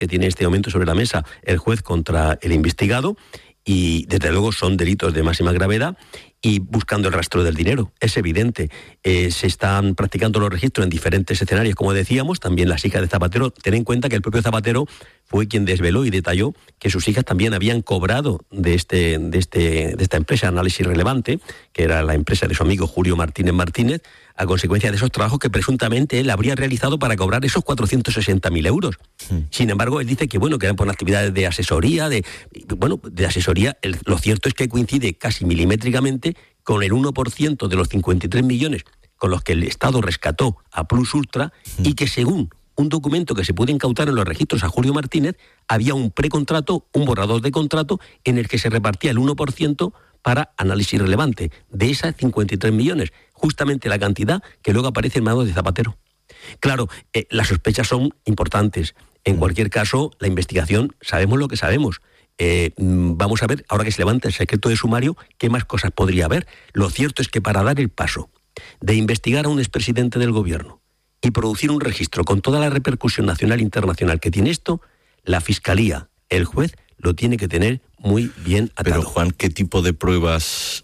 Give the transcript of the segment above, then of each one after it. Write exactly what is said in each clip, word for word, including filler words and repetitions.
que tiene en este momento sobre la mesa el juez contra el investigado, y desde luego son delitos de máxima gravedad, y buscando el rastro del dinero. Es evidente, eh, se están practicando los registros en diferentes escenarios, como decíamos, también las hijas de Zapatero. Ten en cuenta que el propio Zapatero fue quien desveló y detalló que sus hijas también habían cobrado de este de este de esta empresa Análisis Relevante, que era la empresa de su amigo Julio Martínez Martínez, a consecuencia de esos trabajos que presuntamente él habría realizado para cobrar esos cuatrocientos sesenta mil euros. Sí. Sin embargo, él dice que bueno, que eran por actividades de asesoría, de bueno, de asesoría. El, lo cierto es que coincide casi milimétricamente con el uno por ciento de los cincuenta y tres millones con los que el Estado rescató a Plus Ultra, sí. y que según un documento que se puede incautar en los registros a Julio Martínez, había un precontrato, un borrador de contrato, en el que se repartía el uno por ciento para Análisis Relevante, de esas cincuenta y tres millones, justamente la cantidad que luego aparece en manos de Zapatero. Claro, eh, las sospechas son importantes. En cualquier caso, la investigación, sabemos lo que sabemos. Eh, vamos a ver, ahora que se levanta el secreto de sumario, qué más cosas podría haber. Lo cierto es que para dar el paso de investigar a un expresidente del gobierno y producir un registro con toda la repercusión nacional e internacional que tiene esto, la Fiscalía, el juez, lo tiene que tener muy bien atado. Pero, Juan, ¿qué tipo de pruebas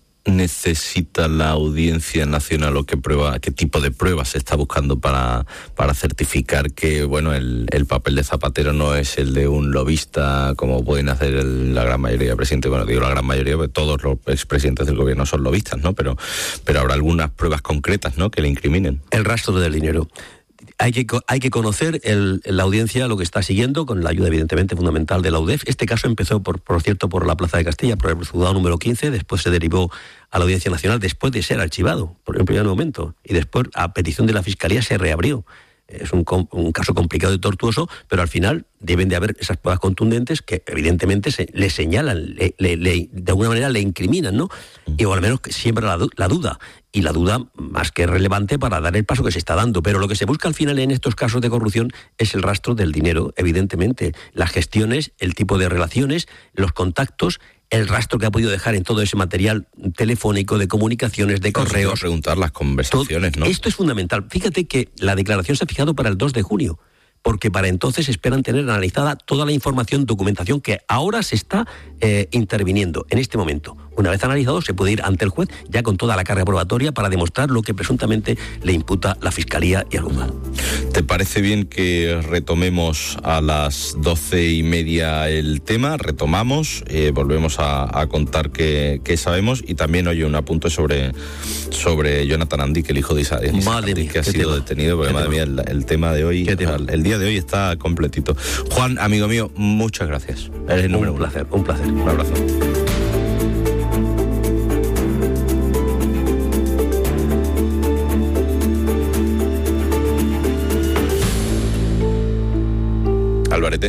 necesita la Audiencia Nacional, o qué prueba, qué tipo de pruebas se está buscando para, para certificar que bueno el, el papel de Zapatero no es el de un lobista, como pueden hacer el, la gran mayoría de presidentes? Bueno, digo la gran mayoría, porque todos los expresidentes del gobierno son lobistas, ¿no? Pero, pero habrá algunas pruebas concretas, ¿no?, que le incriminen. El rastro del dinero. Hay que, hay que conocer el, la audiencia lo que está siguiendo, con la ayuda evidentemente fundamental de la U D E F. Este caso empezó, por, por cierto, por la Plaza de Castilla, por el juzgado número quince, después se derivó a la Audiencia Nacional, después de ser archivado, por el primer momento, y después, a petición de la Fiscalía, se reabrió. Es un, un caso complicado y tortuoso, pero al final deben de haber esas pruebas contundentes que evidentemente se, le señalan, le, le, le, de alguna manera le incriminan, ¿no? Y o al menos que siembra la, la duda, y la duda más que relevante para dar el paso que se está dando. Pero lo que se busca al final en estos casos de corrupción es el rastro del dinero, evidentemente, las gestiones, el tipo de relaciones, los contactos, el rastro que ha podido dejar en todo ese material telefónico, de comunicaciones, de correos. Vamos a preguntar las conversaciones, todo, ¿no? Esto es fundamental. Fíjate que la declaración se ha fijado para el dos de junio, porque para entonces esperan tener analizada toda la información, documentación que ahora se está eh, interviniendo en este momento. Una vez analizado, se puede ir ante el juez ya con toda la carga probatoria para demostrar lo que presuntamente le imputa la Fiscalía y el juzgado. ¿Te parece bien que retomemos a las doce y media el tema? Retomamos, eh, volvemos a, a contar qué, qué sabemos, y también, oye, un apunte sobre, sobre Jonathan Andic, el hijo de Isa, Isa Andic, que ha sido tema? detenido, porque madre mía, el, el tema de hoy, el, el día de hoy está completito. Juan, amigo mío, muchas gracias. Eres el número un uno. placer, un placer. Un abrazo. Alvarete.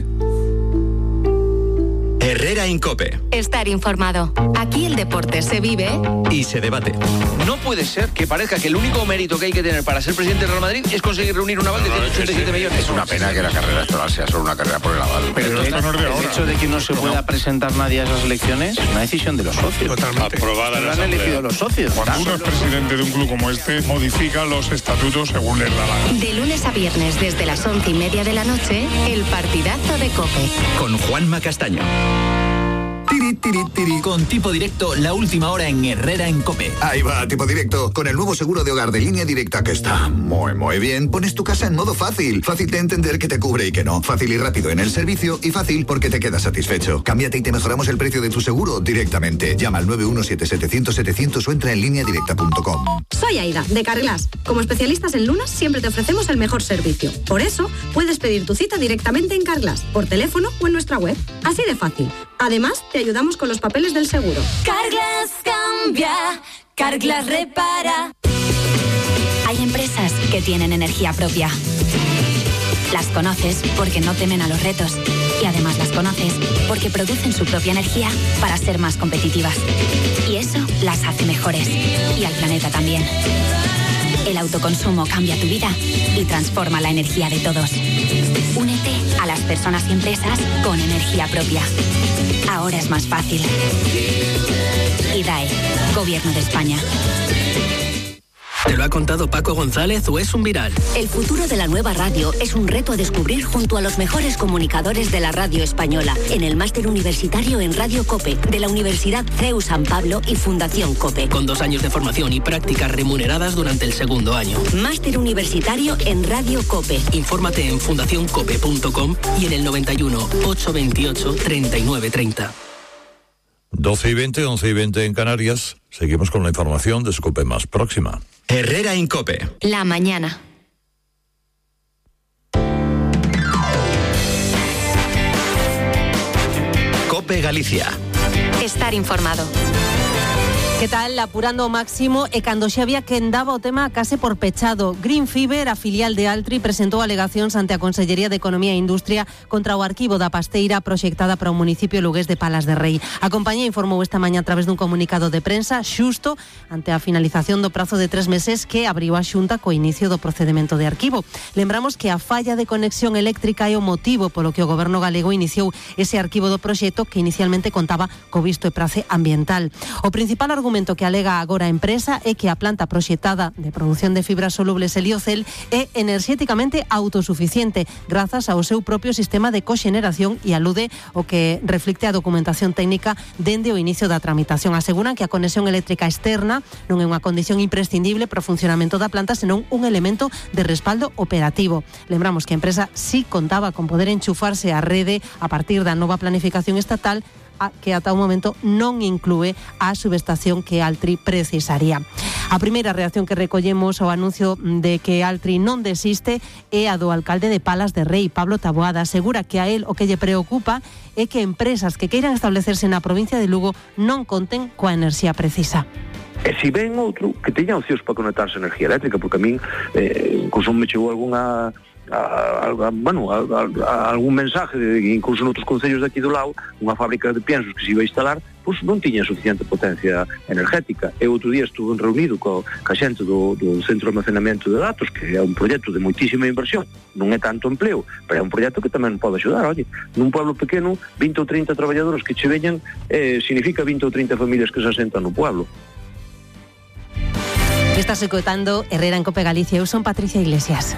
Herrera en COPE. Estar informado. Aquí el deporte se vive y se debate. No puede ser que parezca que el único mérito que hay que tener para ser presidente del Real Madrid es conseguir reunir un aval de ciento ochenta y siete millones. Es una pena que la carrera electoral sea solo una carrera por el aval. Pero el, hecho, el hecho de que no se pueda presentar nadie a esas elecciones es una decisión de los socios. Totalmente. Aprobada la han elegido los socios. Cuando uno es presidente de un club como este, modifica los estatutos según les da la gana. De lunes a viernes desde las once y media de la noche, el partidazo de COPE. Con Juanma Castaño. Tiri, tiri, tiri. Con Tipo Directo, la última hora en Herrera en COPE. Ahí va, Tipo Directo. Con el nuevo seguro de hogar de Línea Directa, que está muy, muy bien, pones tu casa en modo fácil. Fácil de entender que te cubre y que no. Fácil y rápido en el servicio, y fácil porque te quedas satisfecho. Cámbiate y te mejoramos el precio de tu seguro directamente. Llama al nueve uno siete setecientos setecientos o entra en línea directa punto com. Soy Aida, de Carglass. Como especialistas en lunas, siempre te ofrecemos el mejor servicio. Por eso, puedes pedir tu cita directamente en Carglass, por teléfono o en nuestra web. Así de fácil. Además, te ayudamos con los papeles del seguro. Carglass cambia, Carglass repara. Hay empresas que tienen energía propia. Las conoces porque no temen a los retos. Y además las conoces porque producen su propia energía para ser más competitivas. Y eso las hace mejores. Y al planeta también. El autoconsumo cambia tu vida y transforma la energía de todos. Únete a las personas y empresas con energía propia. Ahora es más fácil. I D A E, Gobierno de España. ¿Te lo ha contado Paco González o es un viral? El futuro de la nueva radio es un reto a descubrir junto a los mejores comunicadores de la radio española en el máster universitario en Radio COPE de la Universidad C E U San Pablo y Fundación COPE. Con dos años de formación y prácticas remuneradas durante el segundo año. Máster universitario en Radio COPE. Infórmate en fundación cope punto com y en el noventa y uno, ochocientos veintiocho, treinta y nueve treinta. doce y veinte, once y veinte en Canarias. Seguimos con la información de su COPE más próxima. Herrera en COPE. La mañana. COPE Galicia. Estar informado. Que tal? Apurando ao máximo e cando xa había quen daba o tema case por pechado. Green Fiber, a filial de Altri, presentou alegacións ante a Consellería de Economía e Industria contra o arquivo da pasteira proxectada para o municipio lugués de Palas de Rei. A compañía informou esta mañá a través dun comunicado de prensa xusto ante a finalización do prazo de tres meses que abriu a Xunta co inicio do procedimento de arquivo. Lembramos que a falla de conexión eléctrica é o motivo polo que o Goberno galego iniciou ese arquivo do proxecto que inicialmente contaba co visto e prace ambiental. O principal argumento O argumento que alega agora a empresa é que a planta proxectada de produción de fibras solubles Heliocel é enerxéticamente autosuficiente grazas ao seu propio sistema de coxeneración e alude o que reflicte a documentación técnica dende o inicio da tramitación. Aseguran que a conexión eléctrica externa non é unha condición imprescindible para o funcionamento da planta, senón un elemento de respaldo operativo. Lembramos que a empresa sí contaba con poder enchufarse á rede a partir da nova planificación estatal, a que ata o momento non inclúe a subestación que Altri precisaría. A primeira reacción que recollemos ao anuncio de que Altri non desiste é a do alcalde de Palas de Rei, Pablo Taboada. Asegura que a él o que lle preocupa é que empresas que queiran establecerse na provincia de Lugo non conten coa enerxía precisa. E se ven outro que teña opcións para conectarse a enerxía eléctrica, porque a min eh, incluso me chegou algunha A, a, bueno, a, a, a algún mensaje de, incluso noutros concellos de aquí do lado, unha fábrica de piensos que se iba a instalar, pois non tiña suficiente potencia energética. E outro día estuve reunido co, ca xente do, do Centro de Almacenamento de Datos, que é un proxecto de moitísima inversión, non é tanto empleo, pero é un proxecto que tamén pode axudar. Oye, nun pueblo pequeno, vinte ou trinta traballadores que che veñan, eh, significa vinte ou trinta familias que se asentan no pueblo. Estás escoitando Herrera en COPE Galicia. Eu son Patricia Iglesias.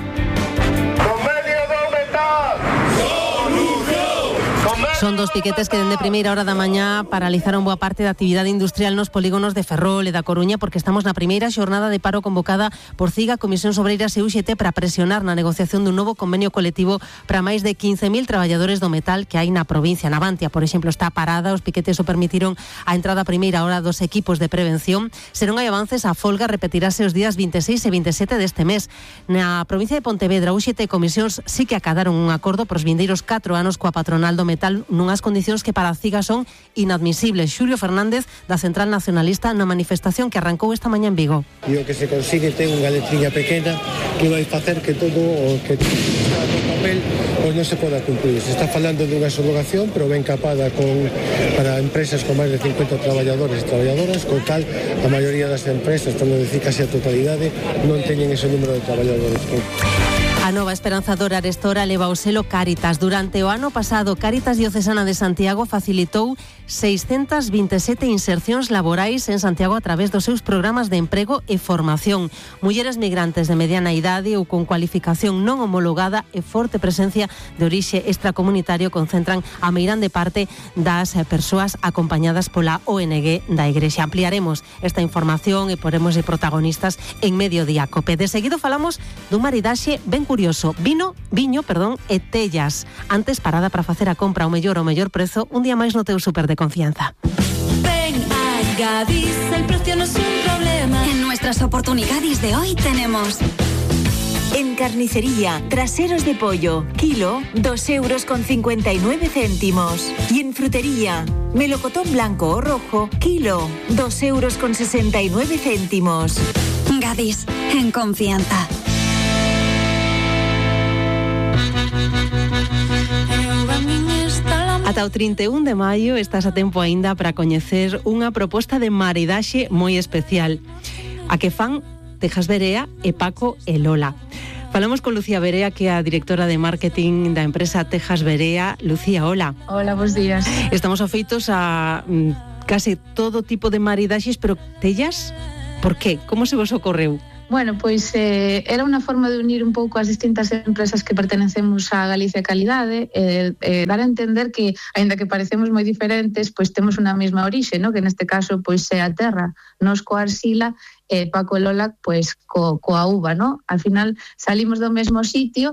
Son dos piquetes que dende primeira hora da mañá paralizaron boa parte da actividade industrial nos polígonos de Ferrol e da Coruña, porque estamos na primeira xornada de paro convocada por CIGA, Comisións Obreiras e U X T para presionar na negociación dun novo convenio colectivo para máis de quince mil traballadores do metal que hai na provincia. Navantia, por exemplo, está parada. Os piquetes o permitiron a entrada a primeira hora dos equipos de prevención. Se non hai avances, a folga repetirase os días vinte e seis e vinte e sete deste mes. Na provincia de Pontevedra, U X T e Comisións sí que acadaron un acordo pros vindeiros catro anos coa patronal do metal nunhas condicións que para a CIGA son inadmisibles. Xulio Fernández, da Central Nacionalista, na manifestación que arrancou esta mañá en Vigo. E o que se consigue ten unha letriña pequena que vai facer que todo o que está no papel pois non se poda cumplir. Se está falando de unha subrogación, pero ben capada con, para empresas con máis de cincuenta traballadores e traballadoras, con tal a maioría das empresas, para non dicir case a totalidade, non teñen ese número de traballadores. A nova esperanzadora arestora leva o selo Cáritas. Durante o ano pasado, Cáritas Diocesana de Santiago facilitou seiscentas vinte e sete insercións laborais en Santiago a través dos seus programas de emprego e formación. Mulleres migrantes de mediana idade ou con cualificación non homologada e forte presencia de orixe extracomunitario concentran a meirande parte das persoas acompañadas pola O N G da Igrexa. Ampliaremos esta información e poremos de protagonistas en Mediodía Cope. De seguido falamos dun maridaxe ben curioso, vino, viño, perdón, e tellas. Antes, parada para facer a compra ao mellor o mellor prezo, un día máis no teu súper de confianza. Ven a Gadis, el precio no es un problema. En nuestras oportunidades de hoy tenemos... En carnicería, traseros de pollo, kilo, dos euros con cincuenta y nueve céntimos. Y en frutería, melocotón blanco o rojo, kilo, dos euros con sesenta y nueve céntimos. Gadis, en confianza. Ata o trinta e un de maio estás a tempo aínda para coñecer unha proposta de maridaxe moi especial, a que fan Tejas Berea e Paco e Lola. Falamos con Lucía Berea, que é a directora de marketing da empresa Tejas Berea. Lucía, hola. Hola, bons días. Estamos afeitos a mm, case todo tipo de maridaxes, pero tellas, por qué? Como se vos ocorreu? Bueno, pois eh, era unha forma de unir un pouco as distintas empresas que pertenecemos a Galicia Calidade, eh, eh, dar a entender que, aínda que parecemos moi diferentes, pois temos unha mesma orixe, no? Que neste caso pois é a terra, nos coa arxila, eh, Paco e Lola pois co, coa uva, no? Al final salimos do mesmo sitio,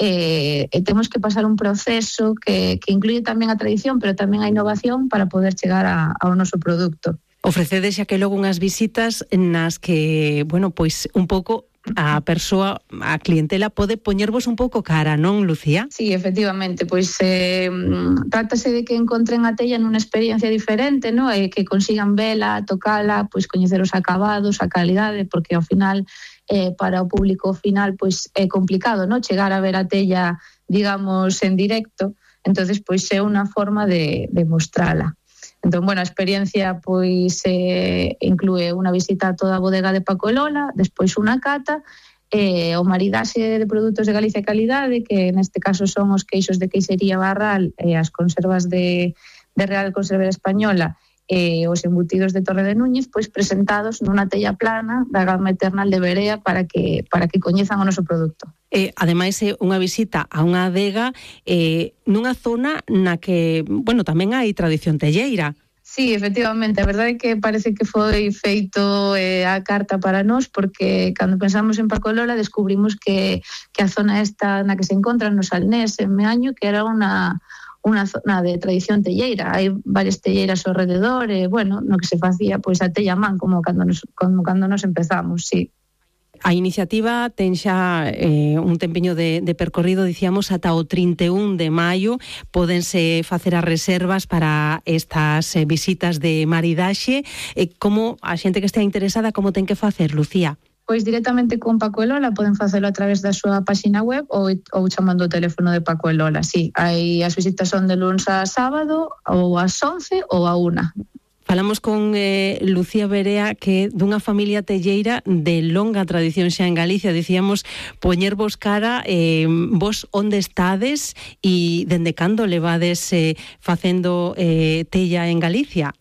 eh, e temos que pasar un proceso que, que incluye tamén a tradición, pero tamén a innovación para poder chegar a, ao noso produto. Ofrecedes xa que logo unhas visitas nas que, bueno, pois un pouco a persoa, a clientela pode poñervos un pouco cara, non, Lucía? Sí, efectivamente, pois eh, trátase de que encontren a tella nunha experiencia diferente, no? E que consigan vela, tocala, pois coñecer os acabados, a calidade, porque ao final eh, para o público final pois é complicado, no? Chegar a ver a tella, digamos, en directo, entonces pois é unha forma de, de mostrala. Entón, bueno, a experiencia pois eh, inclúe unha visita a toda a bodega de Paco e Lola, despois unha cata, eh, o maridaxe de produtos de Galicia Calidade, que neste caso son os queixos de queixería Barral, e eh, as conservas de, de Real Conservera Española, e eh, os embutidos de Torre de Núñez, pois presentados nunha tella plana da gama Eternal de Berea para que para que coñezan o noso produto. Eh, ademais, é unha visita a unha adega eh, nunha zona na que, bueno, tamén hai tradición telleira. Sí, efectivamente, a verdade é que parece que foi feito eh, a carta para nós, porque cando pensamos en Paco e Lola descubrimos que, que a zona esta na que se encontra no Salnés, en Meaño, que era unha unha zona de tradición telleira. Hai varias telleiras ao rededor, e, bueno, no que se facía pois a tella a man, como cando nos, como cando nos empezamos, sí. A iniciativa ten xa eh, un tempiño de, de percorrido, dicíamos, ata o trinta e un de maio. Pódense facer as reservas para estas eh, visitas de maridaxe. Eh, como a xente que estea interesada, como ten que facer, Lucía? Pois directamente con Paco e Lola poden facelo a través da súa páxina web ou, ou chamando o teléfono de Paco e Lola. Sí, hai, as visitas son de luns a sábado, ou ás once ou a una. Falamos con eh, Lucía Berea, que dunha familia telleira de longa tradición xa en Galicia. Dicíamos, poñervos cara, eh, vos onde estades e dende cando levades eh, facendo eh, tella en Galicia?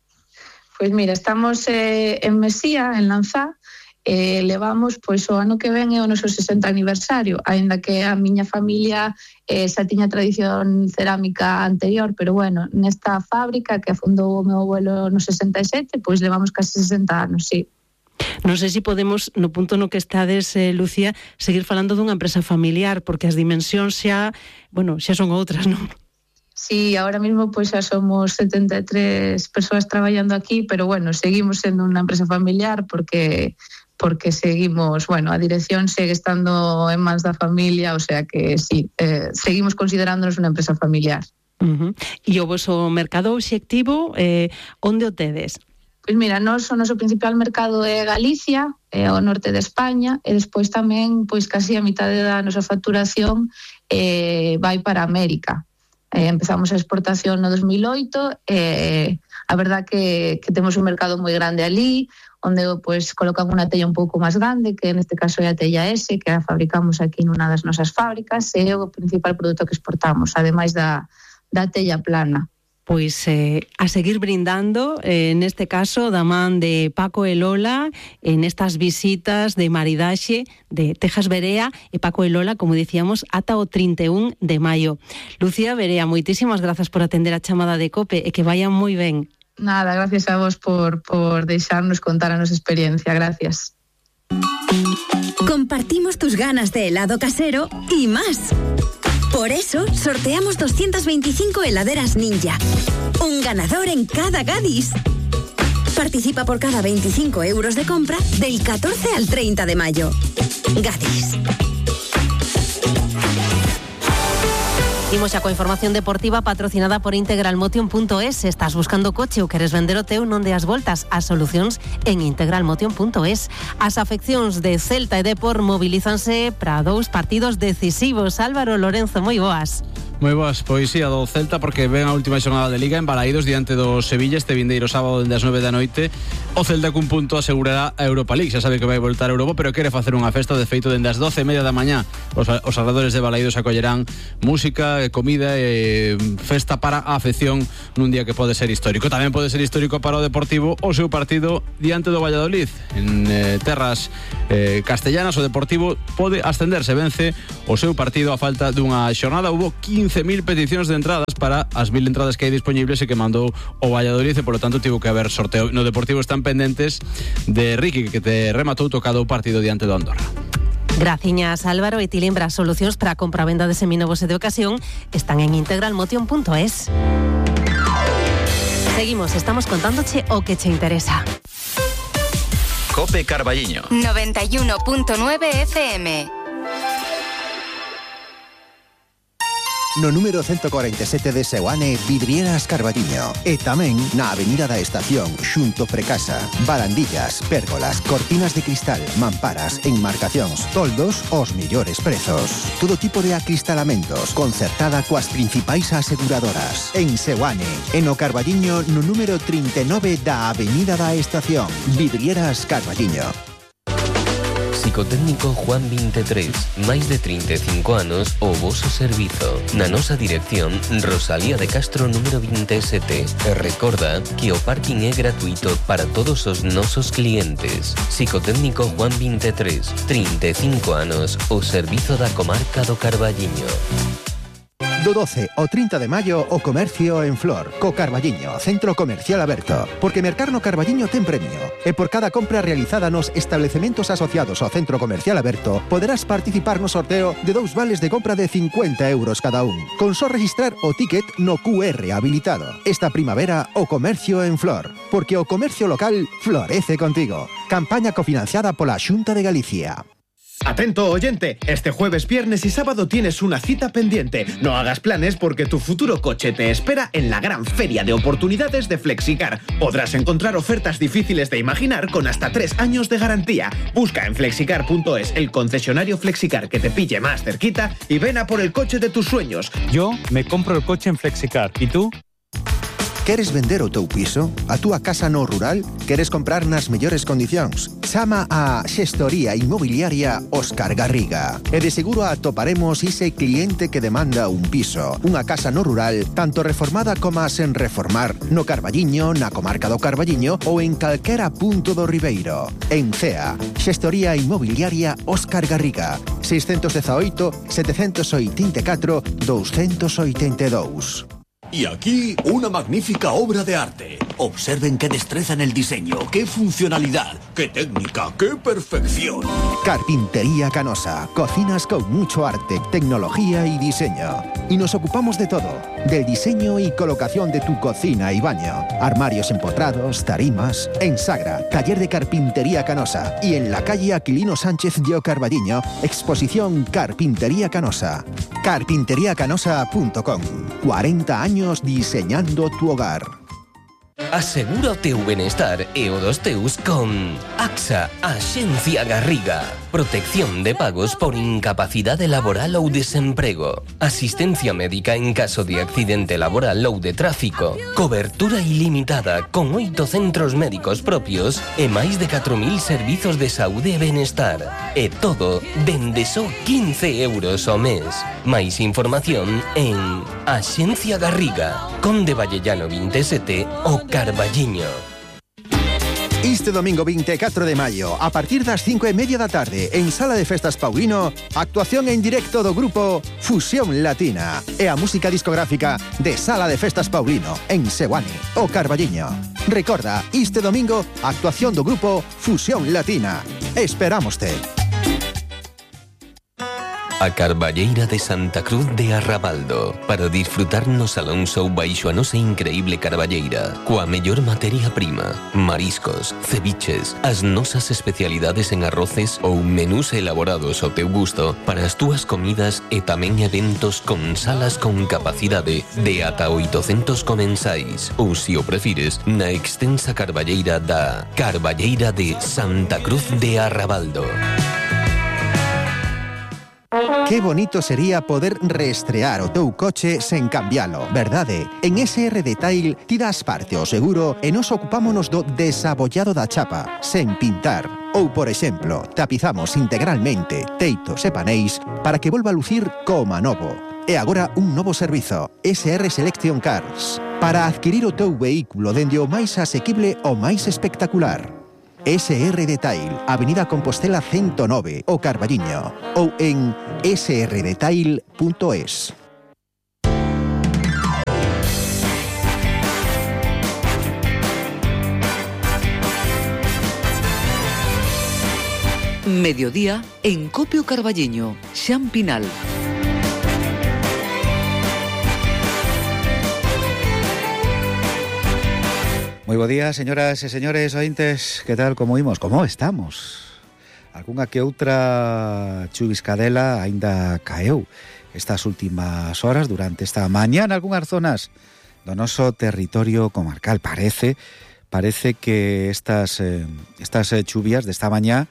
Pois mira, estamos eh, en Mesía, en Lanzá, Eh, levamos, pois o ano que ven é o noso sesenta aniversario, aínda que a miña familia eh, xa tiña tradición cerámica anterior, pero bueno, nesta fábrica que fundou o meu abuelo no sesenta e sete, pois levamos casi sesenta anos, sí. Non sei se podemos, no punto no que estades, eh, Lucía, seguir falando dunha empresa familiar, porque as dimensións xa, bueno, xa son outras, non? Sí, ahora mismo pois xa somos setenta e tres persoas traballando aquí, pero bueno, seguimos sendo unha empresa familiar porque porque seguimos, bueno, a dirección segue estando en mans da familia, o sea que sí, eh, seguimos considerándonos unha empresa familiar. Uh-huh. E o vosso mercado obxectivo, eh, onde o tedes? Pois mira, nós o noso principal mercado é Galicia, é o norte de España, e despois tamén, pois casi a mitade da nosa facturación eh, vai para América. Eh, empezamos a exportación no dos mil oito, e eh, a verdad que, que temos un mercado moi grande ali, onde pues, colocan unha tella un pouco máis grande, que neste caso é a tella S, que a fabricamos aquí nunha das nosas fábricas, e é o principal produto que exportamos, ademais da, da tella plana. Pois eh, a seguir brindando, eh, neste caso, da man de Paco e Lola, en estas visitas de maridaxe de Tejas Berea e Paco e Lola, como dicíamos, ata o trinta e un de maio. Lucía Berea, moitísimas grazas por atender a chamada de COPE e que vayan moi ben. Nada, gracias a vos por, por deixarnos contar a nosa experiencia. Gracias. Compartimos tus ganas de helado casero y más. Por eso, sorteamos doscientas veinticinco heladeras Ninja. Un ganador en cada Gadis. Participa por cada veinticinco euros de compra del catorce al treinta de mayo. Gadis. Imos xa coa información deportiva patrocinada por integral motion punto es. Estás buscando coche ou queres vender o teu, non deas voltas. As solucións en integral motion punto es. As afeccións de Celta e Depor mobilízanse para dous partidos decisivos. Álvaro Lorenzo, moi boas. Moi boas, pois sí, a do Celta, porque ven a última xornada de Liga en Balaídos diante do Sevilla este vindeiro sábado dende as nove da noite. O Celta cun punto asegurará a Europa League. Xa sabe que vai voltar a Europa, pero quere facer unha festa. De feito, dende as doce e media da mañá os, os arredores de Balaídos acollerán música, comida e festa para a afección nun día que pode ser histórico. Tamén pode ser histórico para o Deportivo o seu partido diante do Valladolid en eh, terras eh, castellanas. O Deportivo pode ascenderse, vence o seu partido a falta dunha xornada. Hubo quince mil peticións de entradas para as mil entradas que hai disponibles e que mandou o Valladolid, e por lo tanto tivo que haber sorteo. No Deportivo están pendentes de Ricky, que te rematou tocado o partido diante do Andorra. Graciñas, Álvaro. E ti lembras, solucións para a compra-venda de seminovos e de ocasión están en integralmotion punto es. Seguimos, estamos contándoche o que che interesa. Cope Carballiño noventa y uno punto nueve F M. No número ciento cuarenta y siete de Seoane, Vidrieras Carballiño. E tamén na Avenida da Estación, xunto Precasa. Barandillas, pérgolas, cortinas de cristal, mamparas, enmarcacións, toldos, os millores prezos. Todo tipo de acristalamentos, concertada coas principais aseguradoras. En Seoane, en o Carballiño, no número trinta e nove da Avenida da Estación. Vidrieras Carballiño. Psicotécnico Juan veintitrés, máis de trinta e cinco anos o voso servizo. Na nosa dirección, Rosalía de Castro número veintisiete. E recorda que o parking é gratuito para todos os nosos clientes. Psicotécnico Juan veintitrés, trinta e cinco anos o servizo da comarca do Carballiño. Do doce ao trinta de maio, o comercio en Flor, co Carballiño, centro comercial aberto. Porque mercar no Carballiño ten premio. E por cada compra realizada nos establecementos asociados ao centro comercial aberto, poderás participar no sorteo de dous vales de compra de cincuenta euros cada un. Con só registrar o ticket no Q R habilitado. Esta primavera, o comercio en Flor. Porque o comercio local florece contigo. Campaña cofinanciada pola Xunta de Galicia. Atento, oyente, este jueves, viernes y sábado tienes una cita pendiente. No hagas planes porque tu futuro coche te espera en la gran feria de oportunidades de Flexicar. Podrás encontrar ofertas difíciles de imaginar con hasta tres años de garantía. Busca en flexicar punto es el concesionario Flexicar que te pille más cerquita y ven a por el coche de tus sueños. Yo me compro el coche en Flexicar. ¿Y tú? Queres vender o teu piso? A túa casa no rural? Queres comprar nas mellores condicións? Chama a Xestoría Inmobiliaria Óscar Garriga. E de seguro atoparemos ese cliente que demanda un piso, unha casa no rural, tanto reformada como sen reformar, no Carballiño, na comarca do Carballiño ou en calquera punto do Ribeiro. En C E A, Xestoría Inmobiliaria Óscar Garriga. seiscentos dezaoito, setecentos oitenta e catro, douscentos oitenta e dous. Y aquí, una magnífica obra de arte. Observen qué destreza en el diseño, qué funcionalidad, qué técnica, qué perfección. Carpintería Canosa. Cocinas con mucho arte, tecnología y diseño. Y nos ocupamos de todo. Del diseño y colocación de tu cocina y baño. Armarios empotrados, tarimas. En Sagra, taller de Carpintería Canosa. Y en la calle Aquilino Sánchez de O Carballiño, exposición Carpintería Canosa. carpintería canosa punto com. cuarenta años diseñando tu hogar. Asegura o teu benestar e o dos teus con AXA, Axencia Garriga. Protección de pagos por incapacidade laboral ou desemprego. Asistencia médica en caso de accidente laboral ou de tráfico. Cobertura ilimitada con oito centros médicos propios e máis de catro mil servizos de saúde e benestar. E todo dende só quince euros ao mes. Máis información en Axencia Garriga, Conde Vallellano veintisiete o Carballiño. Este domingo veinte e catro de maio, a partir das cinco e media da tarde, en Sala de Festas Paulino, actuación en directo do grupo Fusión Latina e a música discográfica de Sala de Festas Paulino, en Seoane, o Carballiño. Recorda, este domingo, actuación do grupo Fusión Latina. Esperámoste. A Carballeira de Santa Cruz de Arrabaldo, para disfrutar no Salón Show baixo a nosa increíble carballeira, coa mellor materia prima, mariscos, ceviches, as nosas especialidades en arroces ou menús elaborados ao teu gusto para as túas comidas e tamén eventos con salas con capacidade de ata oitocentos comensais ou, se o prefires, na extensa carballeira da Carballeira de Santa Cruz de Arrabaldo. Que bonito sería poder reestrear o teu coche sen cambialo, verdade? En S R Detail ti das parte ao seguro e nos ocupámonos do desabollado da chapa, sen pintar. Ou, por exemplo, tapizamos integralmente teitos e paneis para que volva a lucir como novo. E agora un novo servizo, S R Selection Cars, para adquirir o teu vehículo dende o máis asequible ao máis espectacular. S R Detail, Avenida Compostela ciento nove, o Carballiño, ou en s r detail punto es. Mediodía en Copio Carballiño, Xan Pinal. Moi bo día, señoras e señores ointes, que tal, como imos? Como estamos? Algúnha que outra chuviscadela aínda caeu estas últimas horas durante esta mañá en algunhas zonas do noso territorio comarcal. Parece, parece que estas, eh, estas chuvias desta mañá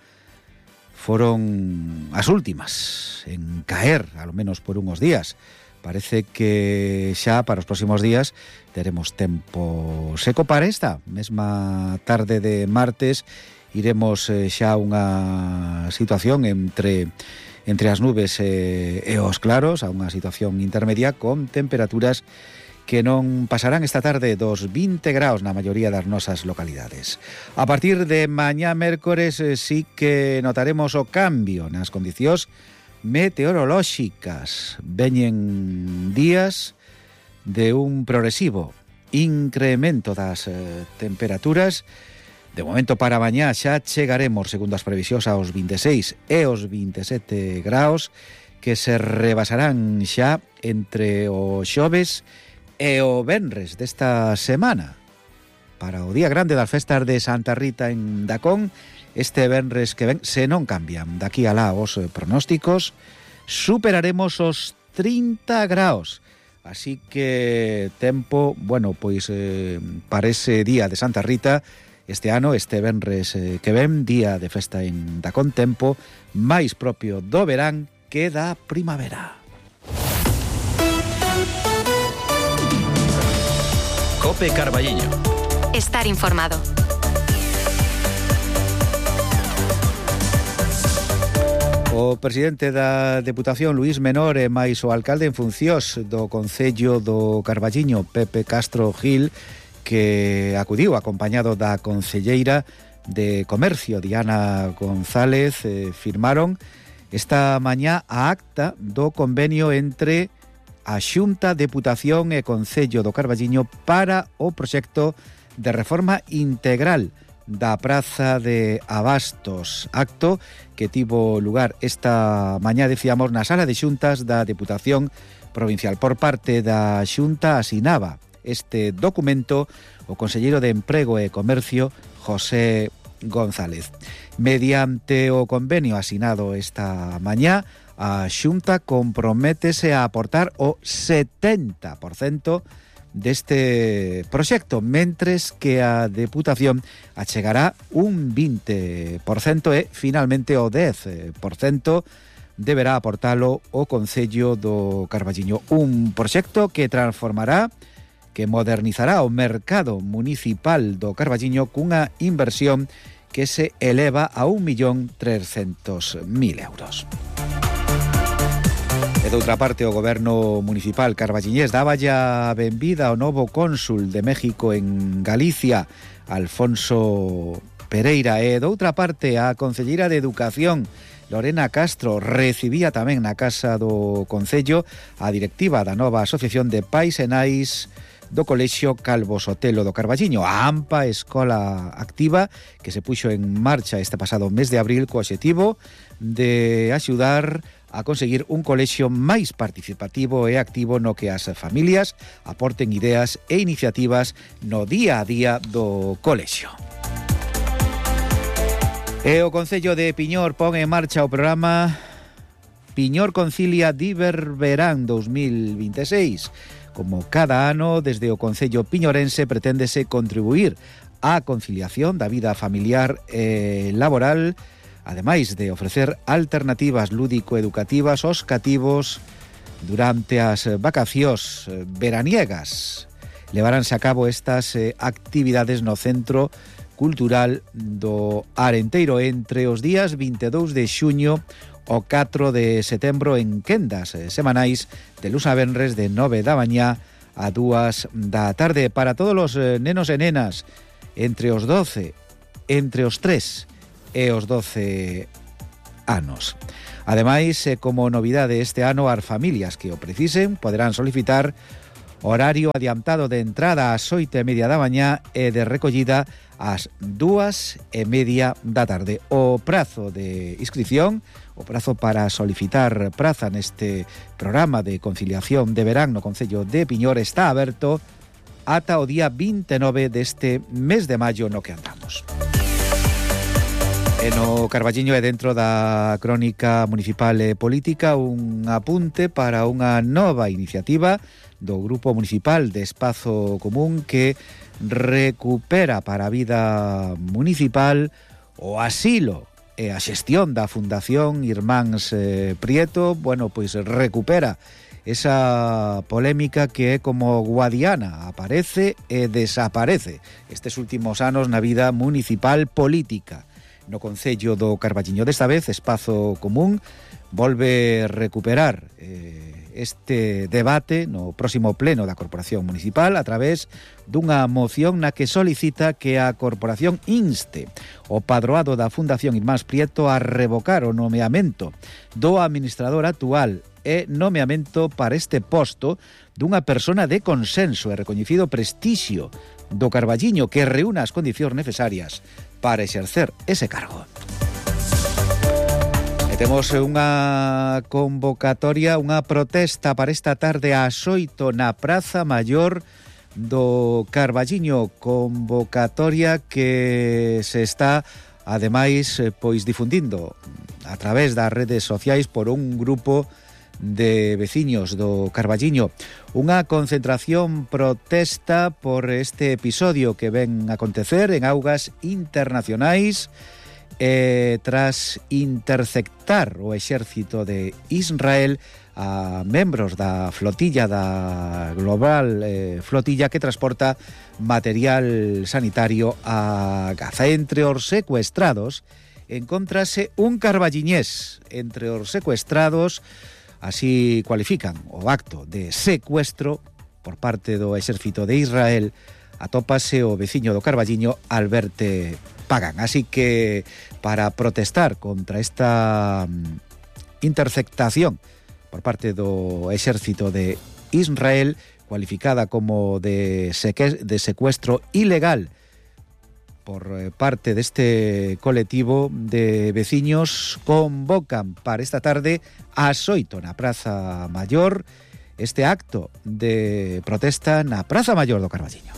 foron as últimas en caer, ao menos por unhos días. Parece que xa para os próximos días teremos tempo seco para esta mesma tarde de martes. Iremos eh, xa unha situación entre entre as nubes e, e os claros, a unha situación intermedia con temperaturas que non pasarán esta tarde dos vinte graus na maioría das nosas localidades. A partir de mañá mércores eh, sí que notaremos o cambio nas condicións meteorolóxicas. Veñen días de un progresivo incremento das eh, temperaturas. De momento para mañá xa chegaremos, segundo as previsións, aos vinte e seis e aos vinte e sete graus, que se rebasarán xa entre o xoves e o venres desta semana. Para o día grande das festas de Santa Rita en Dacón, este venres que ven, se non cambian daqui alá os pronósticos, superaremos os trinta graus. Así que tempo, bueno, pois eh, para ese día de Santa Rita, este ano, este venres eh, que ven, día de festa en Dacón, tempo máis propio do verán que da primavera. Cope Carballiño. Estar informado. O presidente da Deputación, Luís Menor, e máis o alcalde en funcións do Concello do Carballiño, Pepe Castro Gil, que acudiu acompañado da concelleira de Comercio, Diana González, eh, firmaron esta mañá a acta do convenio entre a Xunta, Deputación e Concello do Carballiño para o proxecto de reforma integral da Praza de Abastos, acto que tivo lugar esta mañá, decíamos, na Sala de Xuntas da Deputación Provincial. Por parte da Xunta asinaba este documento o conselleiro de Emprego e Comercio, José González. Mediante o convenio asinado esta mañá, a Xunta comprométese a aportar o setenta por cento deste proxecto, mentres que a Deputación achegará un vinte por cento e finalmente o dez por cento deberá aportalo o Concello do Carballiño. Un proxecto que transformará, que modernizará o mercado municipal do Carballiño cunha inversión que se eleva a un millón trescentos mil euros. E doutra parte, o goberno municipal carballiñés daba ya benvida ao novo cónsul de México en Galicia, Alfonso Pereira, e doutra parte a concelleira de Educación, Lorena Castro, recibía tamén na Casa do Concello a directiva da nova Asociación de Pais e Nais do Colexio Calvo Sotelo do Carballiño, a AMPA, Escola Activa, que se puxo en marcha este pasado mes de abril co obxectivo de axudar a conseguir un colexio máis participativo e activo no que as familias aporten ideas e iniciativas no día a día do colexio. E o Concello de Piñor pon en marcha o programa Piñor Concilia Diververán dos mil vinte e seis. Como cada ano, desde o Concello piñorense preténdese contribuir á conciliación da vida familiar e laboral ademais de ofrecer alternativas lúdico-educativas aos cativos durante as vacacións veraniegas. Levaránse a cabo estas eh, actividades no Centro Cultural do Arenteiro entre os días vinte e dous de xuño o catro de setembro en quendas eh, semanais de luz a venres de nove da mañá a dúas da tarde para todos os eh, nenos e nenas entre os doce, entre os tres e os doce anos. Ademais, eh, como novidade este ano, as familias que o precisen poderán solicitar horario adiantado de entrada ás oito e media da mañá e de recollida ás dúas e media da tarde. O prazo de inscripción, o prazo para solicitar praza neste programa de conciliación de verán no Concello de Piñor está aberto ata o día vinte e nove deste mes de maio no que andamos. E no Carballiño e dentro da crónica municipal e política un apunte para unha nova iniciativa do Grupo Municipal de Espazo Común que recupera para a vida municipal o asilo e a xestión da Fundación Irmáns eh, Prieto. Bueno, pois recupera esa polémica que é como guadiana, aparece e desaparece estes últimos anos na vida municipal política. No Concello do Carballiño desta vez, Espazo Común volve recuperar eh, este debate no próximo pleno da Corporación Municipal a través dunha moción na que solicita que a Corporación inste o padroado da Fundación Irmáns Prieto a revocar o nomeamento do administrador actual e nomeamento para este posto dunha persona de consenso e recoñecido prestixio do Carballiño que reúna as condicións necesarias para exercer ese cargo. Temos unha convocatoria, unha protesta para esta tarde ás oito na Praza Maior do Carballiño, convocatoria que se está ademais pois difundindo a través das redes sociais por un grupo de veciños do Carballiño. Unha concentración protesta por este episodio que ven acontecer en augas internacionais Eh, tras interceptar o exército de Israel a membros da flotilla da global eh, flotilla que transporta material sanitario a Gaza. Entre os secuestrados encóntrase un carballiñés. Entre os secuestrados, así cualifican o acto de secuestro por parte do exército de Israel, atópase o veciño do Carballiño, Alberte Pagan. Así que para protestar contra esta interceptación por parte do exército de Israel, cualificada como de, seque, de secuestro ilegal por parte deste colectivo de veciños, convocan para esta tarde ás oito na Praza Maior este acto de protesta na Praza Maior do Carballiño.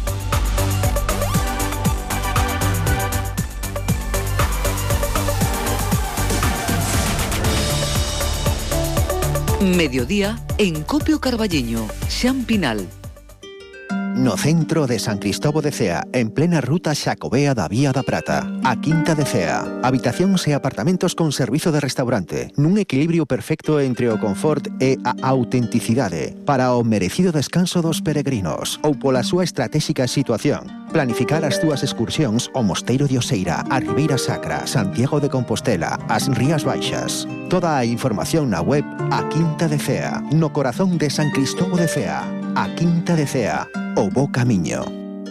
Mediodía en Copio Carballiño, Xampinal. No centro de San Cristóbal de Cea, en plena ruta Xacobea da Vía da Prata, a Quinta de Cea. Habitacións e apartamentos con servizo de restaurante, nun equilibrio perfecto entre o confort e a autenticidade, para o merecido descanso dos peregrinos, ou pola súa estratégica situación. Planificar as túas excursións ao Mosteiro de Oseira, a Ribeira Sacra, Santiago de Compostela, as Rías Baixas. Toda a información na web A Quinta de Cea, no corazón de San Cristóbal de Cea. A Quinta de Cea, o bo camiño.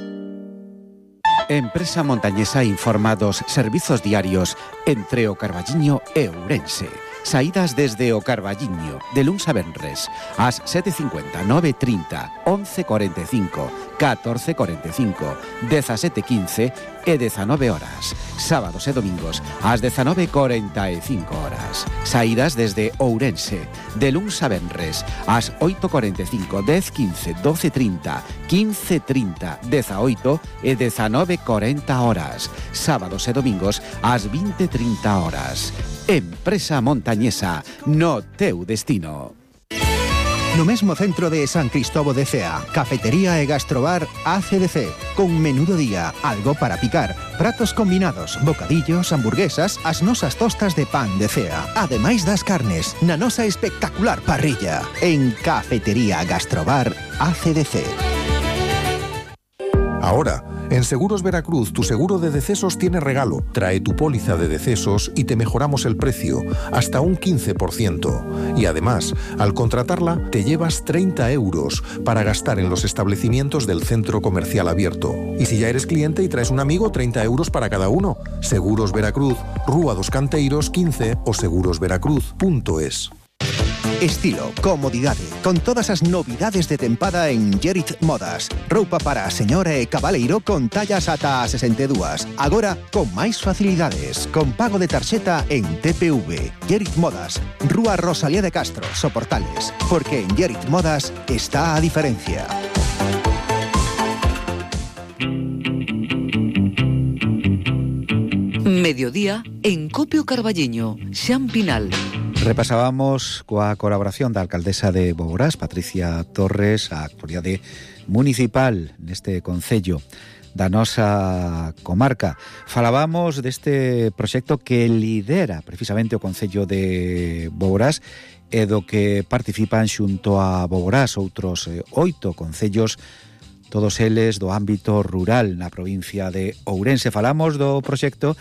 Empresa Montañesa informa dos servizos diarios entre o Carballiño e Ourense. Saídas desde o Carballiño, de luns a venres, ás sete e cincuenta, nove e trinta, once e cuarenta e cinco, catorce e cuarenta e cinco, dezasete e quince e dezanove horas. Sábados e domingos, ás dezanove e cuarenta e cinco horas. Saídas desde Ourense, de luns a venres, ás oito e cuarenta e cinco, dez e quince, doce e trinta, quince e trinta, dezaoito e dezanove e cuarenta horas. Sábados e domingos, ás vinte e trinta horas. Empresa Montañesa, no teu destino. no mesmo centro de San Cristóbal de Cea. Cafetería e gastrobar A C D C, con menú do día, algo para picar, pratos combinados, bocadillos, hamburguesas, as nosas tostas de pan de Cea, ademais das carnes, na nosa espectacular parrilla, en Cafetería Gastrobar A C D C. Ahora, en Seguros Veracruz, tu seguro de decesos tiene regalo. Trae tu póliza de decesos y te mejoramos el precio, hasta un quince por ciento. Y además, al contratarla, te llevas treinta euros para gastar en los establecimientos del centro comercial abierto. Y si ya eres cliente y traes un amigo, treinta euros para cada uno. Seguros Veracruz, Rúa dos Canteiros quince o seguros veracruz punto es. Estilo, comodidade, con todas as novidades de tempada en Gerit Modas. Roupa para a señora e cabaleiro con tallas ata a sesenta e dúas. Agora, con máis facilidades, con pago de tarxeta en T P V. Gerit Modas, Rúa Rosalía de Castro, Soportales. Porque en Gerit Modas está a diferencia. Mediodía en Copio Carballiño, Xan Pinal. Repasábamos coa colaboración da alcaldesa de Boborás, Patricia Torres, a actualidade municipal neste concello da nosa comarca. Falábamos deste proxecto que lidera precisamente o concello de Boborás e do que participan xunto a Boborás outros oito concellos, todos eles do ámbito rural na provincia de Ourense. Falamos do proxecto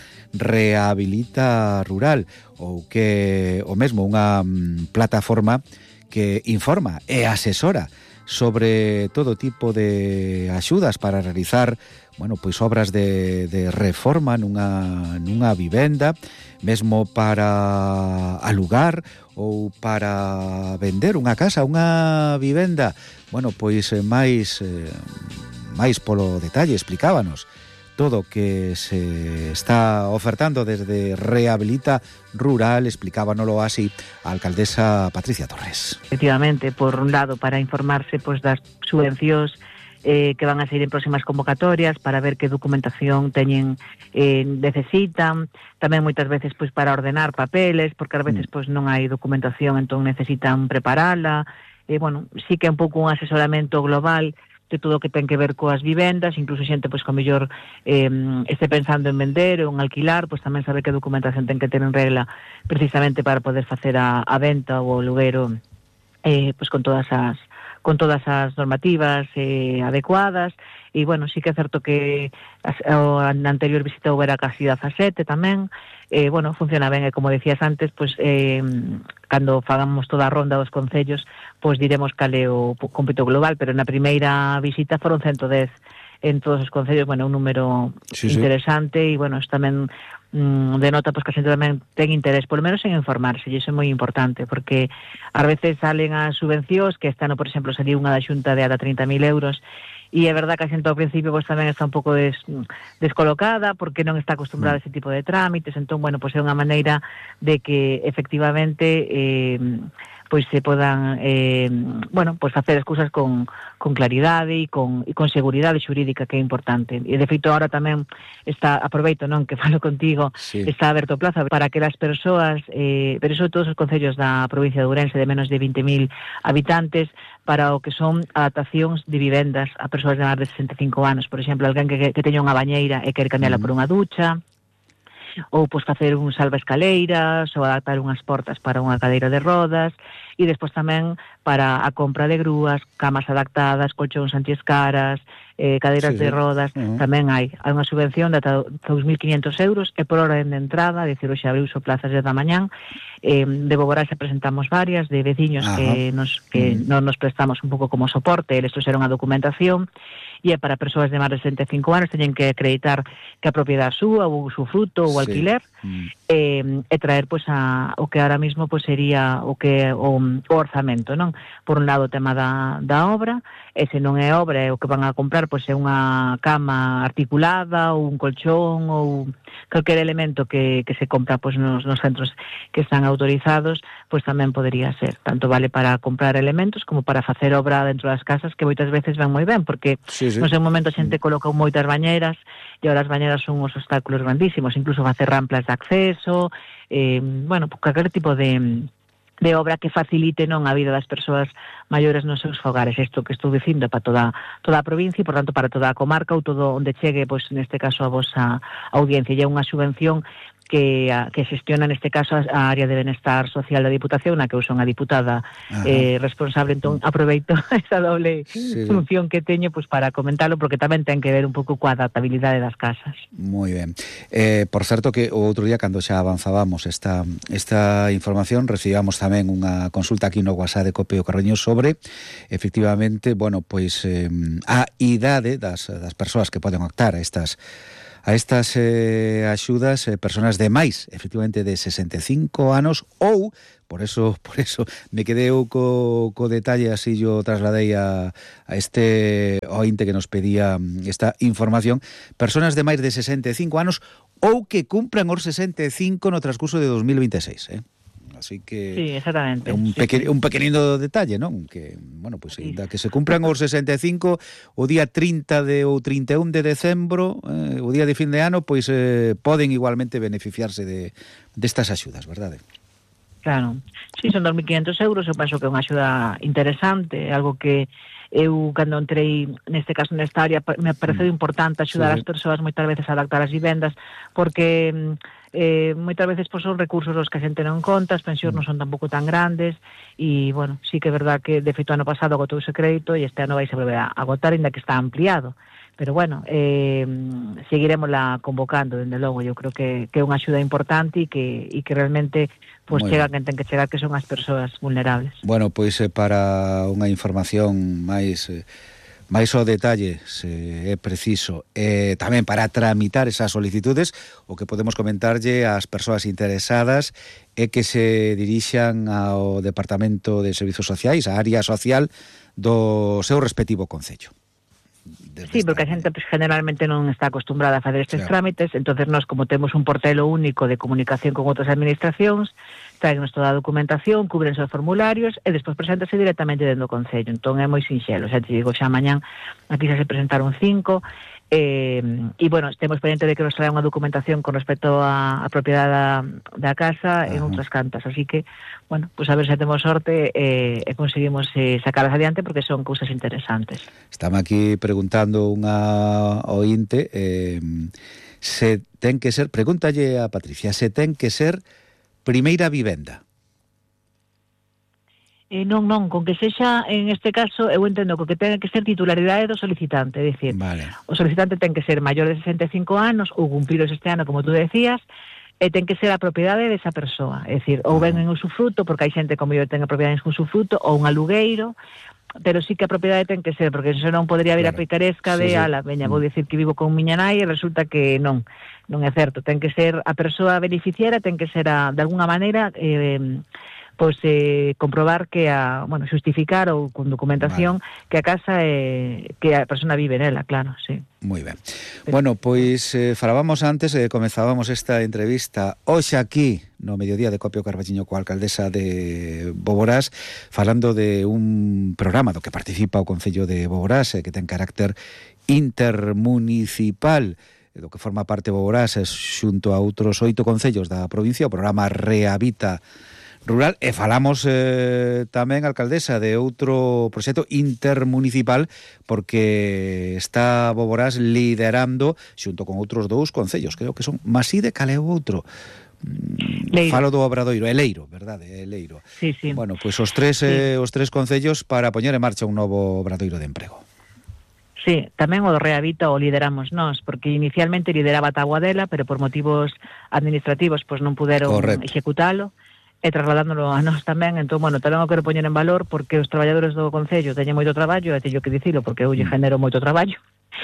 Rehabilita Rural, ou que o mesmo unha mm, plataforma que informa e asesora sobre todo tipo de axudas para realizar, bueno, pois obras de, de reforma nunha, nunha vivenda, mesmo para alugar ou para vender unha casa, unha vivenda. Bueno, pois máis eh, máis polo detalle explicábanos todo o que se está ofertando desde Rehabilita Rural, explicábanolo así a alcaldesa Patricia Torres. Efectivamente, por un lado, para informarse pois das subvencións eh, que van a sair en próximas convocatorias, para ver que documentación teñen eh, necesitan, tamén moitas veces pois para ordenar papeles, porque ás veces pois non hai documentación, entón necesitan preparala. Eh, bueno, sí que é un pouco un asesoramento global de todo o que ten que ver coas vivendas, incluso xente pois que o mellor eh, este pensando en vender ou en alquilar, pois tamén saber que documentación ten que ter en regla precisamente para poder facer a, a venta ou o aluguero eh, pois con todas as con todas as normativas eh, adecuadas. E, bueno, sí que é certo que a, a anterior visita houbera casi dezasete tamén. Eh, bueno, funciona ben, e como decías antes, pois eh, cando fagamos toda a ronda dos concellos, pois diremos cal é o cómputo global, pero na primeira visita foron ciento dez en todos os concellos, bueno, un número sí, interesante, e, sí. bueno, isto tamén mm, denota pois que a xente tamén ten interés, polo menos en informarse, e iso é moi importante, porque ás veces salen as subvencións, que este ano, por exemplo, saliu unha da Xunta de ata trinta mil euros, e é verdad que a xente ao principio pois tamén está un pouco des, descolocada porque non está acostumbrada a ese tipo de trámites, entón, bueno, pois é unha maneira de que efectivamente eh, pois se podan eh, bueno, pois facer as cousas con, con claridade e con, e con seguridade xurídica, que é importante. E de feito agora tamén está, aproveito, non, que falo contigo, sí. está aberto plaza para que as persoas, eh, pero sobre todos os concellos da provincia de Ourense de menos de vinte mil habitantes, para o que son adaptacións de vivendas a persoas de máis de sesenta e cinco anos. Por exemplo, alguén que, que teña unha bañeira e quere cambiarla mm. por unha ducha, ou pois facer un salva escaleiras, ou adaptar unhas portas para unha cadeira de rodas, e despois tamén para a compra de grúas, camas adaptadas, colchóns antiescaras, eh, cadeiras sí, de rodas, uh-huh. tamén hai. Hai unha subvención de ata dous mil quinhentos euros, e por hora de entrada, dicir, hoxe abriu so plazas desde a mañán, eh, de Boborás presentamos varias, de veciños uh-huh. que, nos, que uh-huh. non nos prestamos un pouco como soporte, eles trouxeron a documentación, e é para persoas de máis de sesenta e cinco anos, teñen que acreditar que a propiedade súa, ou su fruto, ou sí. alquiler, mm. e, e traer pois a, o que ahora mismo pois sería o que o, o orzamento, non? Por un lado o tema da, da obra, e se non é obra, é o que van a comprar, pois é unha cama articulada, ou un colchón, ou calquer elemento que, que se compra pois nos, nos centros que están autorizados, pois tamén podería ser. Tanto vale para comprar elementos como para facer obra dentro das casas, que moitas veces ven moi ben, porque sí, sí. no seu momento a xente colocou moitas bañeras, e ahora as bañeras son uns obstáculos grandísimos, incluso facer ramplas de acceso, eh, bueno, calquer tipo de de obra que facilite non a vida das persoas maiores nos seus fogares. Isto que estou dicindo para toda toda a provincia e, por tanto, para toda a comarca ou todo onde chegue, pois neste caso a vosa audiencia. E é unha subvención que, a, que xestiona neste caso a área de benestar social da Diputación, na que eu son a diputada eh, responsable, entón aproveito esa doble sí. función que teño pues, para comentarlo, porque tamén ten que ver un pouco coa adaptabilidade das casas. Moi ben. Eh, por certo que o outro día, cando xa avanzábamos esta, esta información, recibamos tamén unha consulta aquí no WhatsApp de Copio Carreño sobre, efectivamente, bueno, pois eh, a idade das, das persoas que poden optar a estas a estas eh, axudas, eh, personas de máis, efectivamente, de sesenta e cinco anos, ou, por eso por eso me quedei co, co detalle, así yo trasladei a, a este ointe que nos pedía esta información, personas de máis de sesenta e cinco anos ou que cumpran os sesenta e cinco no transcurso de dos mil veintiséis, eh? Así que sí, exactamente. É un, peque, sí, sí. un pequenino detalle, non? Que, bueno, pues, sí. da que se cumpran os sesenta e cinco o día trinta de ou trinta e un de decembro, eh, o día de fin de ano, pois eh, poden igualmente beneficiarse de destas axudas, verdade? Claro. Sí, son dos mil quinhentos euros, eu penso que é unha axuda interesante, algo que eu, cando entrei neste caso nesta área, me pareceu importante axudar sí. as persoas moitas veces a adaptar as vivendas, porque eh, moitas veces pois, son recursos os que a xente non conta, as pensións non son tampouco tan grandes, e, bueno, sí que é verdad que, de feito, ano pasado agotou ese crédito, e este ano vai se volver a agotar, ainda que está ampliado. Pero, bueno, eh, seguiremos la convocando, dende logo. Eu creo que, que é unha axuda importante e que, e que realmente pues, chega quen ten que chegar, que son as persoas vulnerables. Bueno, pois eh, para unha información máis... Eh, máis ao detalle, se é preciso, eh, tamén para tramitar esas solicitudes, o que podemos comentarlle ás persoas interesadas é que se dirixan ao Departamento de Servizos Sociais, a área social do seu respectivo concello. Sí, porque a xente pues, generalmente non está acostumbrada a fazer estes claro. trámites, entonces nós, como temos un portelo único de comunicación con outras administracións, traen toda a documentación, cubrense os formularios e despois preséntase directamente dentro do Concello. Entón é moi sinxelo, xa te digo, xa mañán aquí xa se presentaron cinco, e, e bueno, temos pendiente de que nos trae unha documentación con respecto a, a propiedade da, da casa Ajá. en outras cantas, así que, bueno, pues a ver se temos sorte e, e conseguimos eh, sacalas adiante, porque son cousas interesantes. Estamos aquí preguntando unha ointe, eh, se ten que ser, pregúntalle a Patricia, se ten que ser primeira vivenda. Eh, non, non, con que sexa, en este caso, eu entendo que ten que ser titularidade do solicitante, é dicir, vale. o solicitante ten que ser maior de sesenta e cinco anos ou cumpridos este ano, como tú decías, e ten que ser a propiedade desa persoa, é dicir, ou ben en usufruto, porque hai xente como eu ten a propiedade en usufruto, ou un alugueiro, pero sí que a propiedade ten que ser, porque se non podría vir claro. a picaresca de, sí, sí. ala, veña, vou dicir que vivo con miña nai e resulta que non, non é certo, ten que ser a persoa beneficiaria, ten que ser a, de alguna maneira, eh, pois eh, comprobar que a, bueno, justificar ou con documentación vale. que a casa é, que a persona vive nela, claro, sí. Moi ben. Bueno, pois eh, falábamos antes, eh, comenzábamos esta entrevista hoxe aquí no mediodía de Copio Carballiño coa alcaldesa de Boborás, falando de un programa do que participa o Concello de Boborás, eh, que ten carácter intermunicipal, do que forma parte Boborás, eh, xunto a outros oito concellos da provincia, o programa Rehabita Rural, e falamos eh, tamén, alcaldesa, de outro proxecto intermunicipal, porque está Boborás liderando xunto con outros dous concellos, creo que son Maside, cal é o outro? Leiro. Falo do Obradoiro, é Leiro, verdade, é Leiro. Sí, sí. Bueno, pois pues os tres sí. eh, os tres concellos para poñer en marcha un novo Obradoiro de emprego. Sí, tamén o do Rehabita o lideramos nós, porque inicialmente lideraba Taguadela, pero por motivos administrativos pois non puderon Correcto. executalo, e trasladándolo a nós tamén. Entón, bueno, tamén o quero poñer en valor, porque os traballadores do Concello teñen moito traballo, e teño que dicilo, porque eu lle genero moito traballo.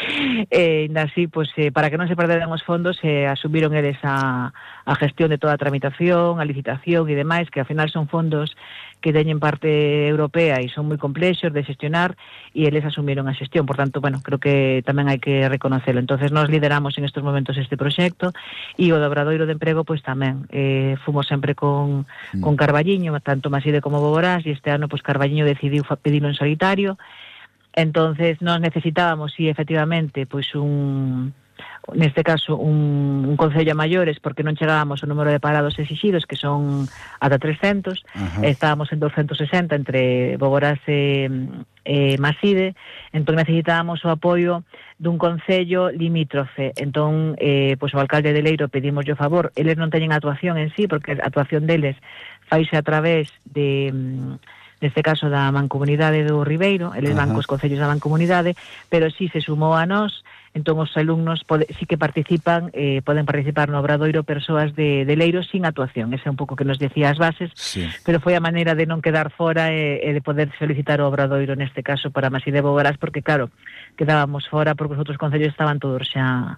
E ainda así, pois, eh, para que non se perderan os fondos, eh, asumiron eles a, a gestión de toda a tramitación, a licitación e demais, que ao final son fondos que teñen parte europea e son moi complexos de xestionar, e eles asumiron a xestión. Por tanto, bueno, creo que tamén hai que reconocerlo. Entonces, nós lideramos en estes momentos este proxecto, e o do Obradoiro de Emprego, pois tamén. Eh, fomos sempre con, mm. con Carballiño, tanto Maside como Boborás, e este ano, pois, Carballiño decidiu pedirlo en solitario. Entonces, nós necesitábamos, sí, efectivamente, pois un neste caso un, un concello a maiores porque non chegábamos ao número de parados exixidos, que son ata trescentos. Ajá. Estábamos en doscientos sesenta entre Boborás e, e Maside, entón necesitábamos o apoio dun concello limítrofe. Entón, eh, pois o alcalde de Leiro pedimos o favor, eles non teñen actuación en sí, porque a actuación deles faise a través de... neste caso da Mancomunidade do Ribeiro, eles van cos concellos da Mancomunidade, pero si se sumou a nós, entón os alumnos pode, sí que participan, eh, poden participar no obradoiro persoas de, de Leiro sin actuación, ese é un pouco que nos decía as bases, sí. Pero foi a maneira de non quedar fora e, e de poder solicitar o obradoiro neste caso para Maside e Boborás, porque claro, quedábamos fora porque os outros concellos estaban todos xa,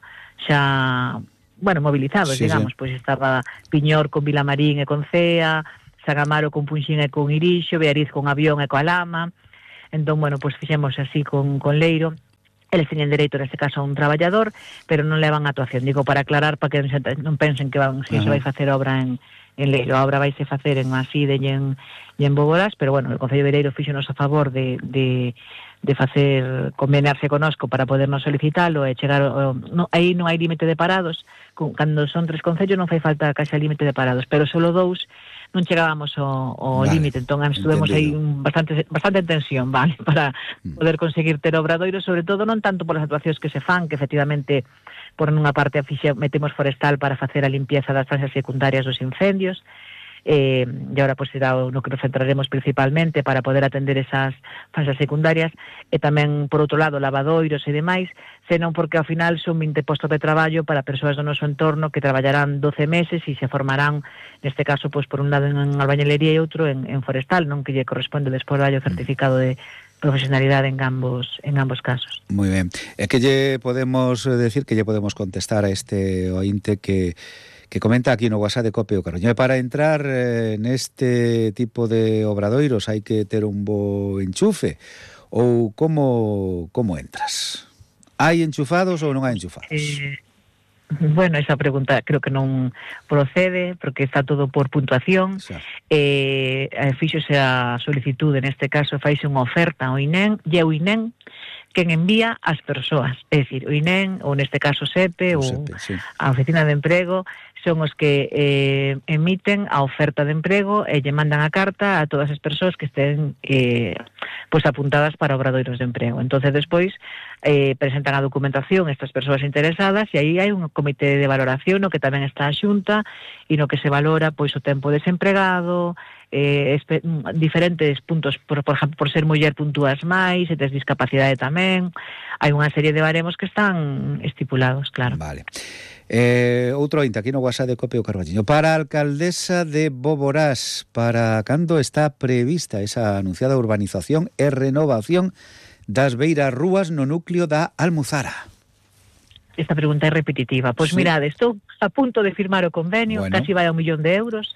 xa bueno, movilizados, sí, digamos, sí. Pois estaba Piñor con Vilamarín e con Cea, San Amaro con Punxín e con Irixo, Beariz con Avión e coa Lama. Entón, bueno, pois fixemos así con, con Leiro. Eles teñen dereito, neste caso, a un traballador, pero non levan actuación. Digo, para aclarar, para que non pensen que van, si se vai facer obra en, en Leiro. A obra vai se facer en Maside e en, e en Boborás, pero, bueno, o Concello de Leiro fixonos a favor de... de de facer conveniarse conosco para podernos solicitalo e chegar o, no, aí non hai límite de parados, cando son tres concellos non fai falta que haxa límite de parados, pero solo dous non chegábamos ao, ao vale, límite, entón estuvemos aí un, bastante bastante en tensión, vale, para poder conseguir ter obradoiro, sobre todo non tanto por as actuacións que se fan, que efectivamente por nunha parte afixe, metemos forestal para facer a limpieza das fases secundarias dos incendios, Eh, e agora pois será no que nos centraremos principalmente para poder atender esas fases secundarias, e tamén por outro lado lavadoiros e demais, senón porque ao final son vinte postos de traballo para persoas do noso entorno que traballarán doce meses e se formarán, neste caso pois por un lado en albañilería e outro en, en forestal, non que lle corresponde despois o certificado de profesionalidade en ambos en ambos casos. Moi ben. É que lle podemos decir, que lle podemos contestar a este ointe que que comenta aquí no WhatsApp de Cope o Carballiño. Para entrar eh, neste tipo de obradoiros hai que ter un bo enchufe, ou como como entras? Hai enchufados ou non hai enchufados? Eh, bueno, esa pregunta creo que non procede, porque está todo por puntuación. Sí. Eh, fíxose a solicitude, neste caso faise unha oferta ao I N E M, e o I N E M quen envía as persoas, é dicir, o I N E M, ou neste caso SEPE, ou SEPE, sí. A Oficina de Emprego, son os que eh, emiten a oferta de emprego e lle mandan a carta a todas as persoas que estén eh, pues apuntadas para obradoiros de emprego. Entonces despois eh, presentan a documentación estas persoas interesadas e aí hai un comité de valoración no que tamén está a Xunta e no que se valora pois o tempo desempregado, eh, espe- diferentes puntos, por, por exemplo, por ser muller puntúas máis, se tes discapacidade tamén, hai unha serie de baremos que están estipulados, claro. Vale. Eh, outro ointe aquí no WhatsApp de Cope o Carballiño. Para a alcaldesa de Boborás, para cando está prevista esa anunciada urbanización e renovación das beiras rúas no núcleo da Almuzara? Esta pregunta é repetitiva. Pois sí. Mirade, estou a punto de firmar o convenio, bueno. Casi vai a un millón de euros.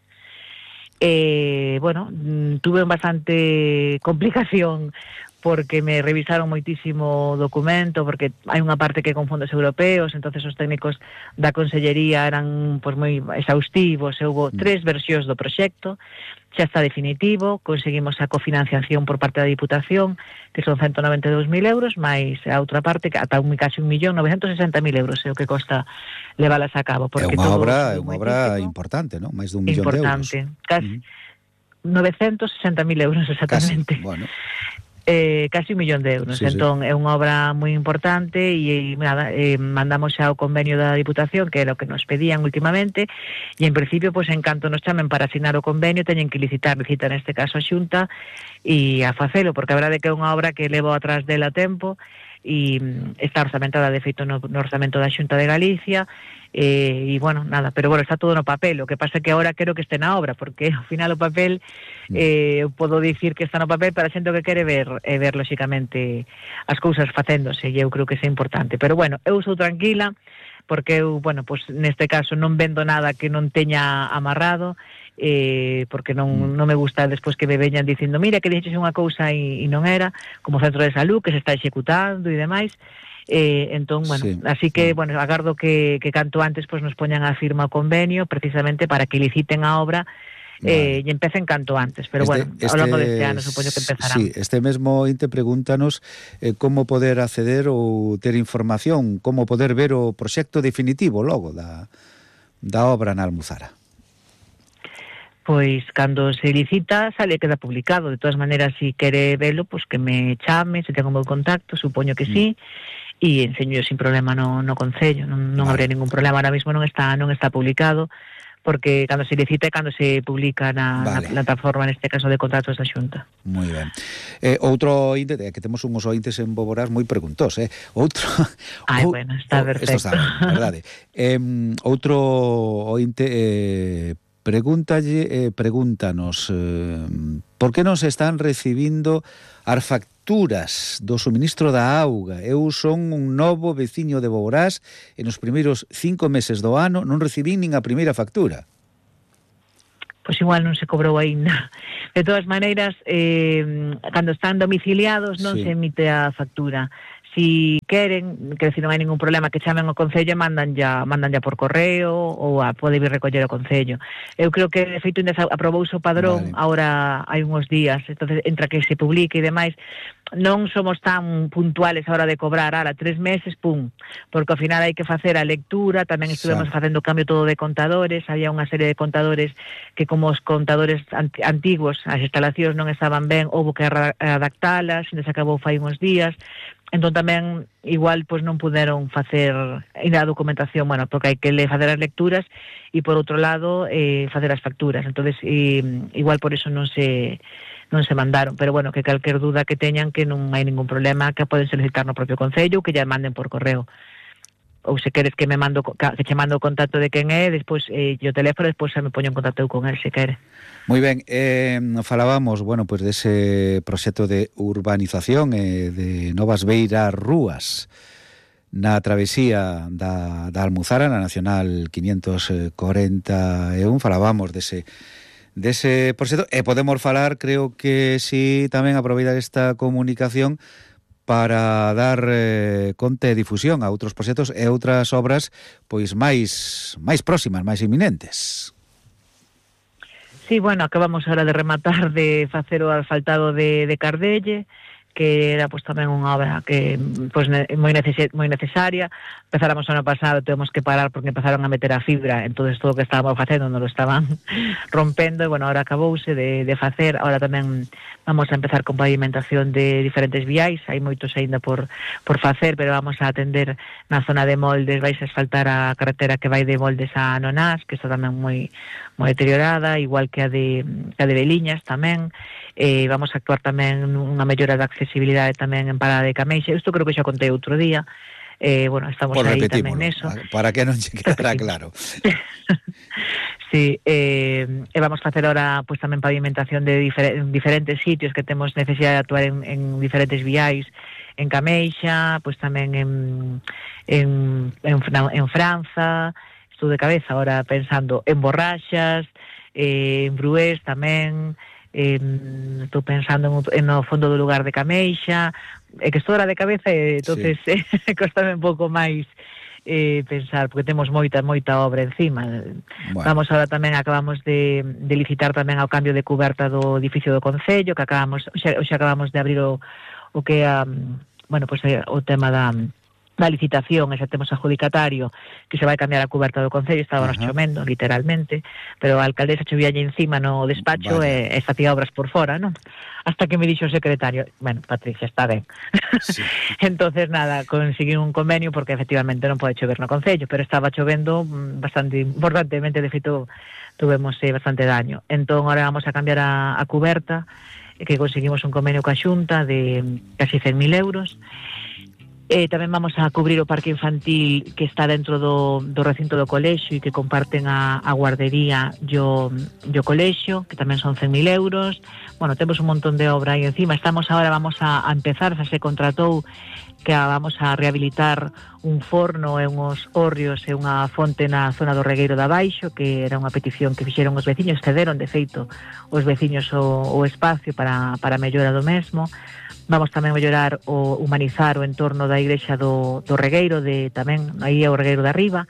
Eh, bueno, tuve bastante complicación porque me revisaron moitísimo documento, porque hai unha parte que con fondos europeos, entonces os técnicos da Consellería eran pues, moi exhaustivos, e houve tres versións do proxecto, xa está definitivo, conseguimos a cofinanciación por parte da Diputación, que son ciento noventa e dous mil euros, máis a outra parte, que ata un, casi un millón novecentos e sesenta mil euros, é o que costa levalas a cabo. É unha obra, é unha obra importante, non? Máis dun millón importante. De euros. Importante, casi uh-huh. novecentos e sesenta mil euros exactamente. Casi, bueno. Eh, casi un millón de euros, sí, entón sí. É unha obra moi importante e, e nada, eh, mandamos xa o convenio da Diputación, que era o que nos pedían últimamente, e en principio, pois, en canto nos chamen para asinar o convenio, teñen que licitar, licitar neste caso a Xunta e a facelo, porque a verdade é que é unha obra que levo atrás dela tempo e está orzamentada de feito no, no orzamento da Xunta de Galicia. E, e bueno, nada, pero bueno, está todo no papel. O que pasa é que agora quero que este na obra, porque ao final o papel eh, podo dicir que está no papel para a xente que quere ver, e ver lóxicamente as cousas facéndose, e eu creo que é importante. Pero bueno, eu sou tranquila porque eu, bueno, pues neste caso non vendo nada que non teña amarrado, eh, porque non, non me gusta despois que me veñan dicindo mira que dixeches unha cousa e, e non era, como centro de salud que se está executando e demais. Eh, entón, bueno, sí. Así que, bueno, agardo que, que canto antes pues nos poñan a firma o convenio precisamente para que liciten a obra vale. eh, e empecen canto antes, pero este, bueno, ao longo deste ano supoño que empezarán. Sí, este mesmo ointe pregúntanos eh, como poder acceder ou ter información, como poder ver o proxecto definitivo logo da, da obra na Almuzara. Pois cando se licita sale queda publicado. De todas maneiras, se si quere velo, pois que me chame, se ten o meu contacto, supoño que mm. sí, e enseño sin problema no, no Concello, non, non vale. habrá ningún problema. Ahora mismo non está non está publicado, porque cando se licita é cando se publica na, vale. na plataforma, neste caso de contratos da Xunta. Moi ben. Eh, outro ointe, que temos uns ointes en Boborás moi preguntos, eh? Outro... Ai, o, bueno, está perfecto. Isto está ben, verdade. eh, outro ointe... Eh, Pregúntalle, eh, pregúntanos eh, por que non se están recibindo as facturas do suministro da auga. Eu son un novo veciño de Boborás e nos primeiros cinco meses do ano non recibín nin a primeira factura. Pois igual non se cobrou aínda. De todas maneiras, eh, cando están domiciliados non sí. se emite a factura. Si queren, que decir, non hai ningún problema, que chamen ao Concello e mandan ya, mandan ya por correo ou a pode vir recoller o Concello. Eu creo que, de feito, aprobouse o padrón vale. Ahora hai uns días, entonces entra que se publique e demais. Non somos tan puntuales a hora de cobrar, ahora tres meses, pum, porque ao final hai que facer a lectura, tamén estuvemos sí. facendo cambio todo de contadores, había unha serie de contadores que como os contadores antigos, as instalacións non estaban ben, houve que adaptalas, e se acabou fai uns días. Entón tamén igual pois non puderon facer ainda a documentación, bueno, porque hai que facer as lecturas e por outro lado eh, facer as facturas. Entonces e, igual por eso non se non se mandaron, pero bueno, que calquer duda que teñan que non hai ningún problema, que poden solicitar no propio Concello ou que ya manden por correo. Ou se queres que me mando que che mando o contacto de quen é, despois eh, o teléfono, despois se me poño en contacto con el se quere. Moi ben, eh, falábamos, bueno, pues dese proxecto de urbanización eh, de novas beiras rúas na travesía da, da Almuzara, na Nacional quinientos corenta e un, falábamos dese dese proxecto e podemos falar, creo que si sí, tamén aproveitar esta comunicación para dar eh, conta e difusión a outros proxectos e outras obras pois máis máis próximas, máis inminentes. Sí, bueno, acabamos ahora de rematar de facer o asfaltado de, de Cardelle, que era pues tamén unha obra que pues moi neces moi necesaria. Empezáramos o ano pasado, temos que parar porque empezaron a meter a fibra, entonces todo o que estábamos facendo non lo estaban rompendo, e bueno, ahora acabouse de, de facer. Ahora tamén vamos a empezar con pavimentación de diferentes viais, hai moitos aínda por, por facer, pero vamos a atender na zona de Moldes, vais a asfaltar a carretera que vai de Moldes a Nonás, que está tamén moi moi deteriorada, igual que a de, que a de Beliñas tamén. Eh, vamos a actuar tamén nunha mellora da accesibilidade tamén en Parada de Cameixa. Isto creo que xa contei outro día. Eh, bueno, estamos pues aí tamén neso. Para que non che quedara claro. Sí, eh, e vamos a facer ahora pues, tamén pavimentación de difer diferentes sitios que temos necesidade de actuar en, en diferentes viais, en Cameixa, pues tamén en, en, en, en Franza, estou de cabeza ahora pensando en Borraxas, eh, en Brués tamén, eh, estou pensando en, en no fondo do lugar de Cameixa, é que estou ahora de cabeza e entonces sí. eh, costame un pouco máis eh, pensar, porque temos moita moita obra encima. Bueno. Vamos ahora tamén, acabamos de, de licitar tamén ao cambio de cuberta do edificio do Concello, que acabamos, xa, xa acabamos de abrir o, o que a, bueno, pues o tema da da licitación, e xa temos adjudicatario que se vai cambiar a cuberta do Concello, estábamos chovendo, literalmente, pero a alcaldesa chovíalle encima no despacho e, e facía obras por fora, non? Hasta que me dixo o secretario, bueno, Patricia, está ben. Sí. Entonces, nada, conseguí un convenio porque efectivamente non pode chover no Concello, pero estaba chovendo bastante importantemente, de feito, tuvemos eh, bastante daño. Entón, ahora vamos a cambiar a, a cuberta, que conseguimos un convenio coa Xunta de casi cen mil euros. Eh, tamén vamos a cubrir o parque infantil que está dentro do, do recinto do colexio e que comparten a, a guardería e o colexio, que tamén son cen mil euros. Bueno, temos un montón de obra aí encima. Estamos ahora, vamos a, a empezar, xa se contratou que a, vamos a rehabilitar un forno e uns hórreos e unha fonte na zona do Regueiro de Abaixo, que era unha petición que fixeron os veciños, cederon de feito os veciños o, o espacio para, para a mellora do mesmo. Vamos tamén a mellorar o humanizar o entorno da igrexa do, do Regueiro, de tamén aí é o Regueiro de Arriba.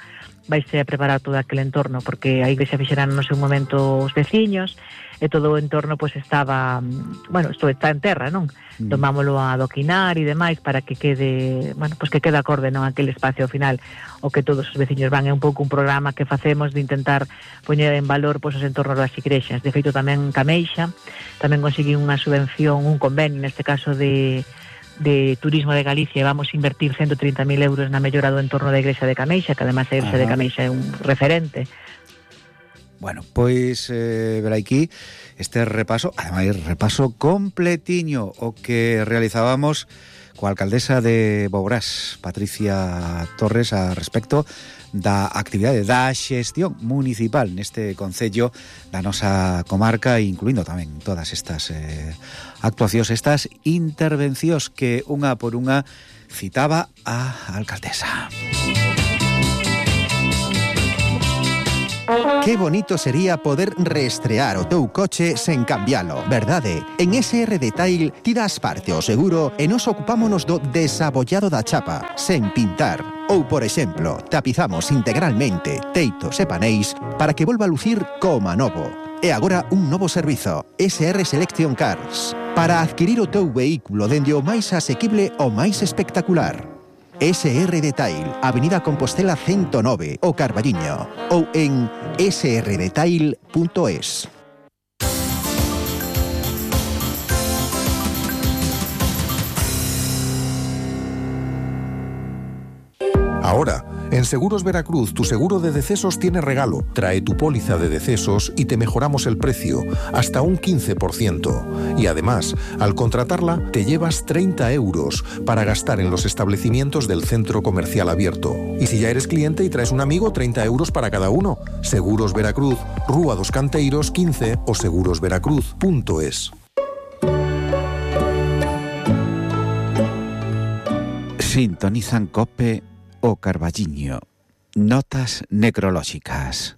vaise a preparar todo aquele entorno, porque a igrexa fixeran no seu momento os veciños, e todo o entorno pois estaba, bueno, isto está en terra, non? Mm. Tomámolo a adoquinar e demais para que quede, bueno, pois que quede acorde, non, aquele espacio ao final, o que todos os veciños van. É un pouco un programa que facemos de intentar poñer en valor pois os entornos das igrexas. De feito, tamén Cameixa tamén conseguiu unha subvención, un convenio, neste caso de de Turismo de Galicia, e vamos a invertir ciento trinta mil euros na mellora do entorno da igrexa de Cameixa, que además a igrexa Ajá. de Cameixa é un referente. Bueno, pois eh, ver aquí este repaso, ademais repaso completiño o que realizábamos coa alcaldesa de Boborás, Patricia Torres, a respecto da actividade da xestión municipal neste concello da nosa comarca, incluindo tamén todas estas eh, actuacións, estas intervencións que unha por unha citaba a alcaldesa. Qué bonito sería poder reestrear o teu coche sen cambialo, verdade? En S R Detail tiras parte o seguro e nos ocupámonos do desabollado da chapa, sen pintar. Ou, por exemplo, tapizamos integralmente teitos e paneis para que volva a lucir como novo. E agora un novo servizo, S R Selection Cars, para adquirir o teu vehículo dende o máis asequible ao máis espectacular. S R Detail, Avenida Compostela ciento nove, O Carballiño, ou en s r detail punto es. Ahora, en Seguros Veracruz, tu seguro de decesos tiene regalo. Trae tu póliza de decesos y te mejoramos el precio, hasta un quince por ciento. Y además, al contratarla, te llevas treinta euros para gastar en los establecimientos del centro comercial abierto. Y si ya eres cliente y traes un amigo, treinta euros para cada uno. Seguros Veracruz, Rúa dos Canteiros quince o seguros veracruz punto es. Sintonizan COPE O Carballiño. Notas necrolóxicas.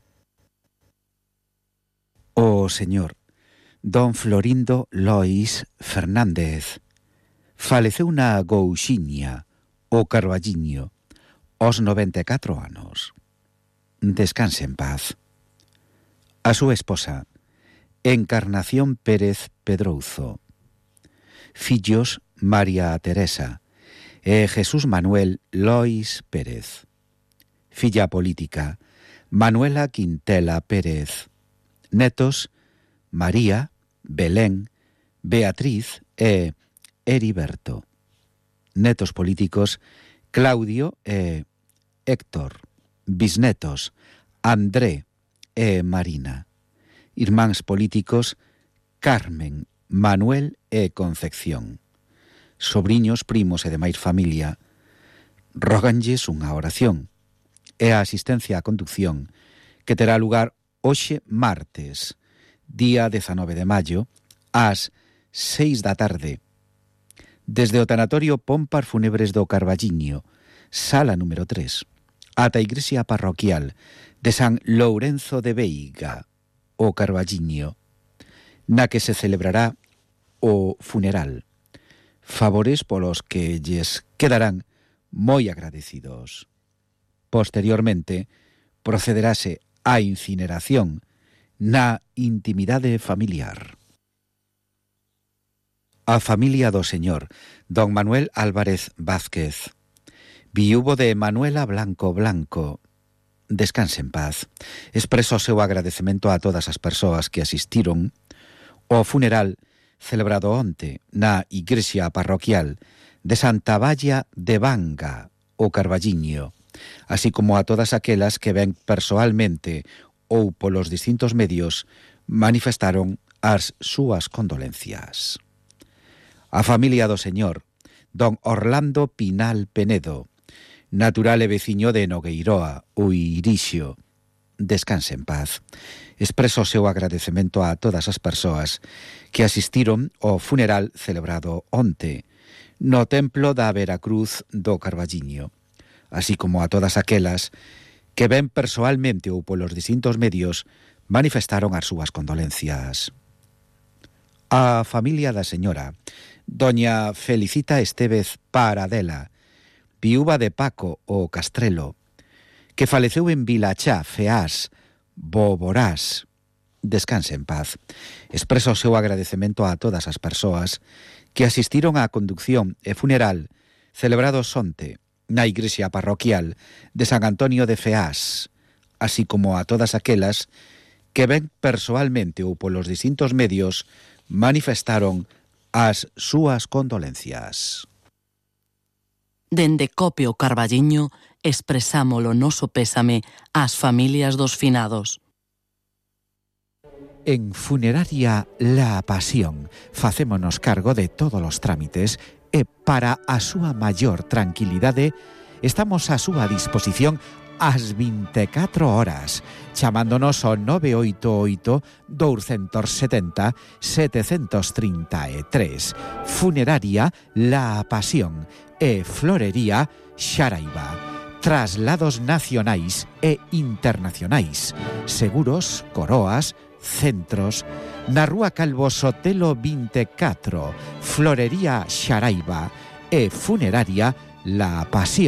O señor don Florindo Lois Fernández faleceu na Gouxiña, O Carballiño, aos noventa e catro anos. Descanse en paz. A súa esposa, Encarnación Pérez Pedrouzo. Fillos, María Teresa e Jesús Manuel Lois Pérez. Filla política, Manuela Quintela Pérez. Netos, María, Belén, Beatriz e Heriberto. Netos políticos, Claudio e Héctor. Bisnetos, André e Marina. Irmáns políticos, Carmen, Manuel e Concepción. Sobriños, primos e demais familia, róganlles unha oración e a asistencia á conducción que terá lugar hoxe martes, día dezanove de maio, ás seis da tarde, desde o tanatorio Pompas Fúnebres do Carballiño, sala número tres, ata a igrexa parroquial de San Lourenzo de Veiga, o Carballiño, na que se celebrará o funeral. Favores polos que lles quedarán moi agradecidos. Posteriormente, procederase á incineración na intimidade familiar. A familia do señor don Manuel Álvarez Vázquez, viúvo de Manuela Blanco Blanco, descanse en paz. Expreso o seu agradecemento a todas as persoas que asistiron ao funeral celebrado onte na igrexa parroquial de Santa Valla de Banga, o Carballiño, así como a todas aquelas que ven persoalmente ou polos distintos medios manifestaron as súas condolencias. A familia do señor don Orlando Pinal Penedo, natural e veciño de Nogueiroa, o Irixio, descanse en paz. Expreso o seu agradecemento a todas as persoas que asistiron ao funeral celebrado onte no Templo da Veracruz do Carballiño, así como a todas aquelas que ven persoalmente ou polos distintos medios manifestaron as súas condolencias. A familia da señora doña Felicita Estévez Paradela, viúva de Paco o Castrelo, que faleceu en Vilachá, Feás, Boborás. Descanse en paz. Expreso o seu agradecemento a todas as persoas que asistiron á conducción e funeral celebrados onte na igrexa parroquial de San Antonio de Feás, así como a todas aquelas que ben persoalmente ou polos distintos medios manifestaron as súas condolencias. Dende Copio Carballiño expresamos o noso pésame ás familias dos finados. En Funeraria La Pasión facémonos cargo de todos os trámites e para a súa maior tranquilidade estamos á súa disposición ás vinte e catro horas, chamándonos ao nove oito oito, dous sete zero, sete tres tres. Funeraria La Pasión e Florería Xaraiba. Traslados nacionais e internacionais, seguros, coroas, centros, na Rúa Calvo Sotelo vinte e catro, Florería Xaraiba e Funeraria La Pasión.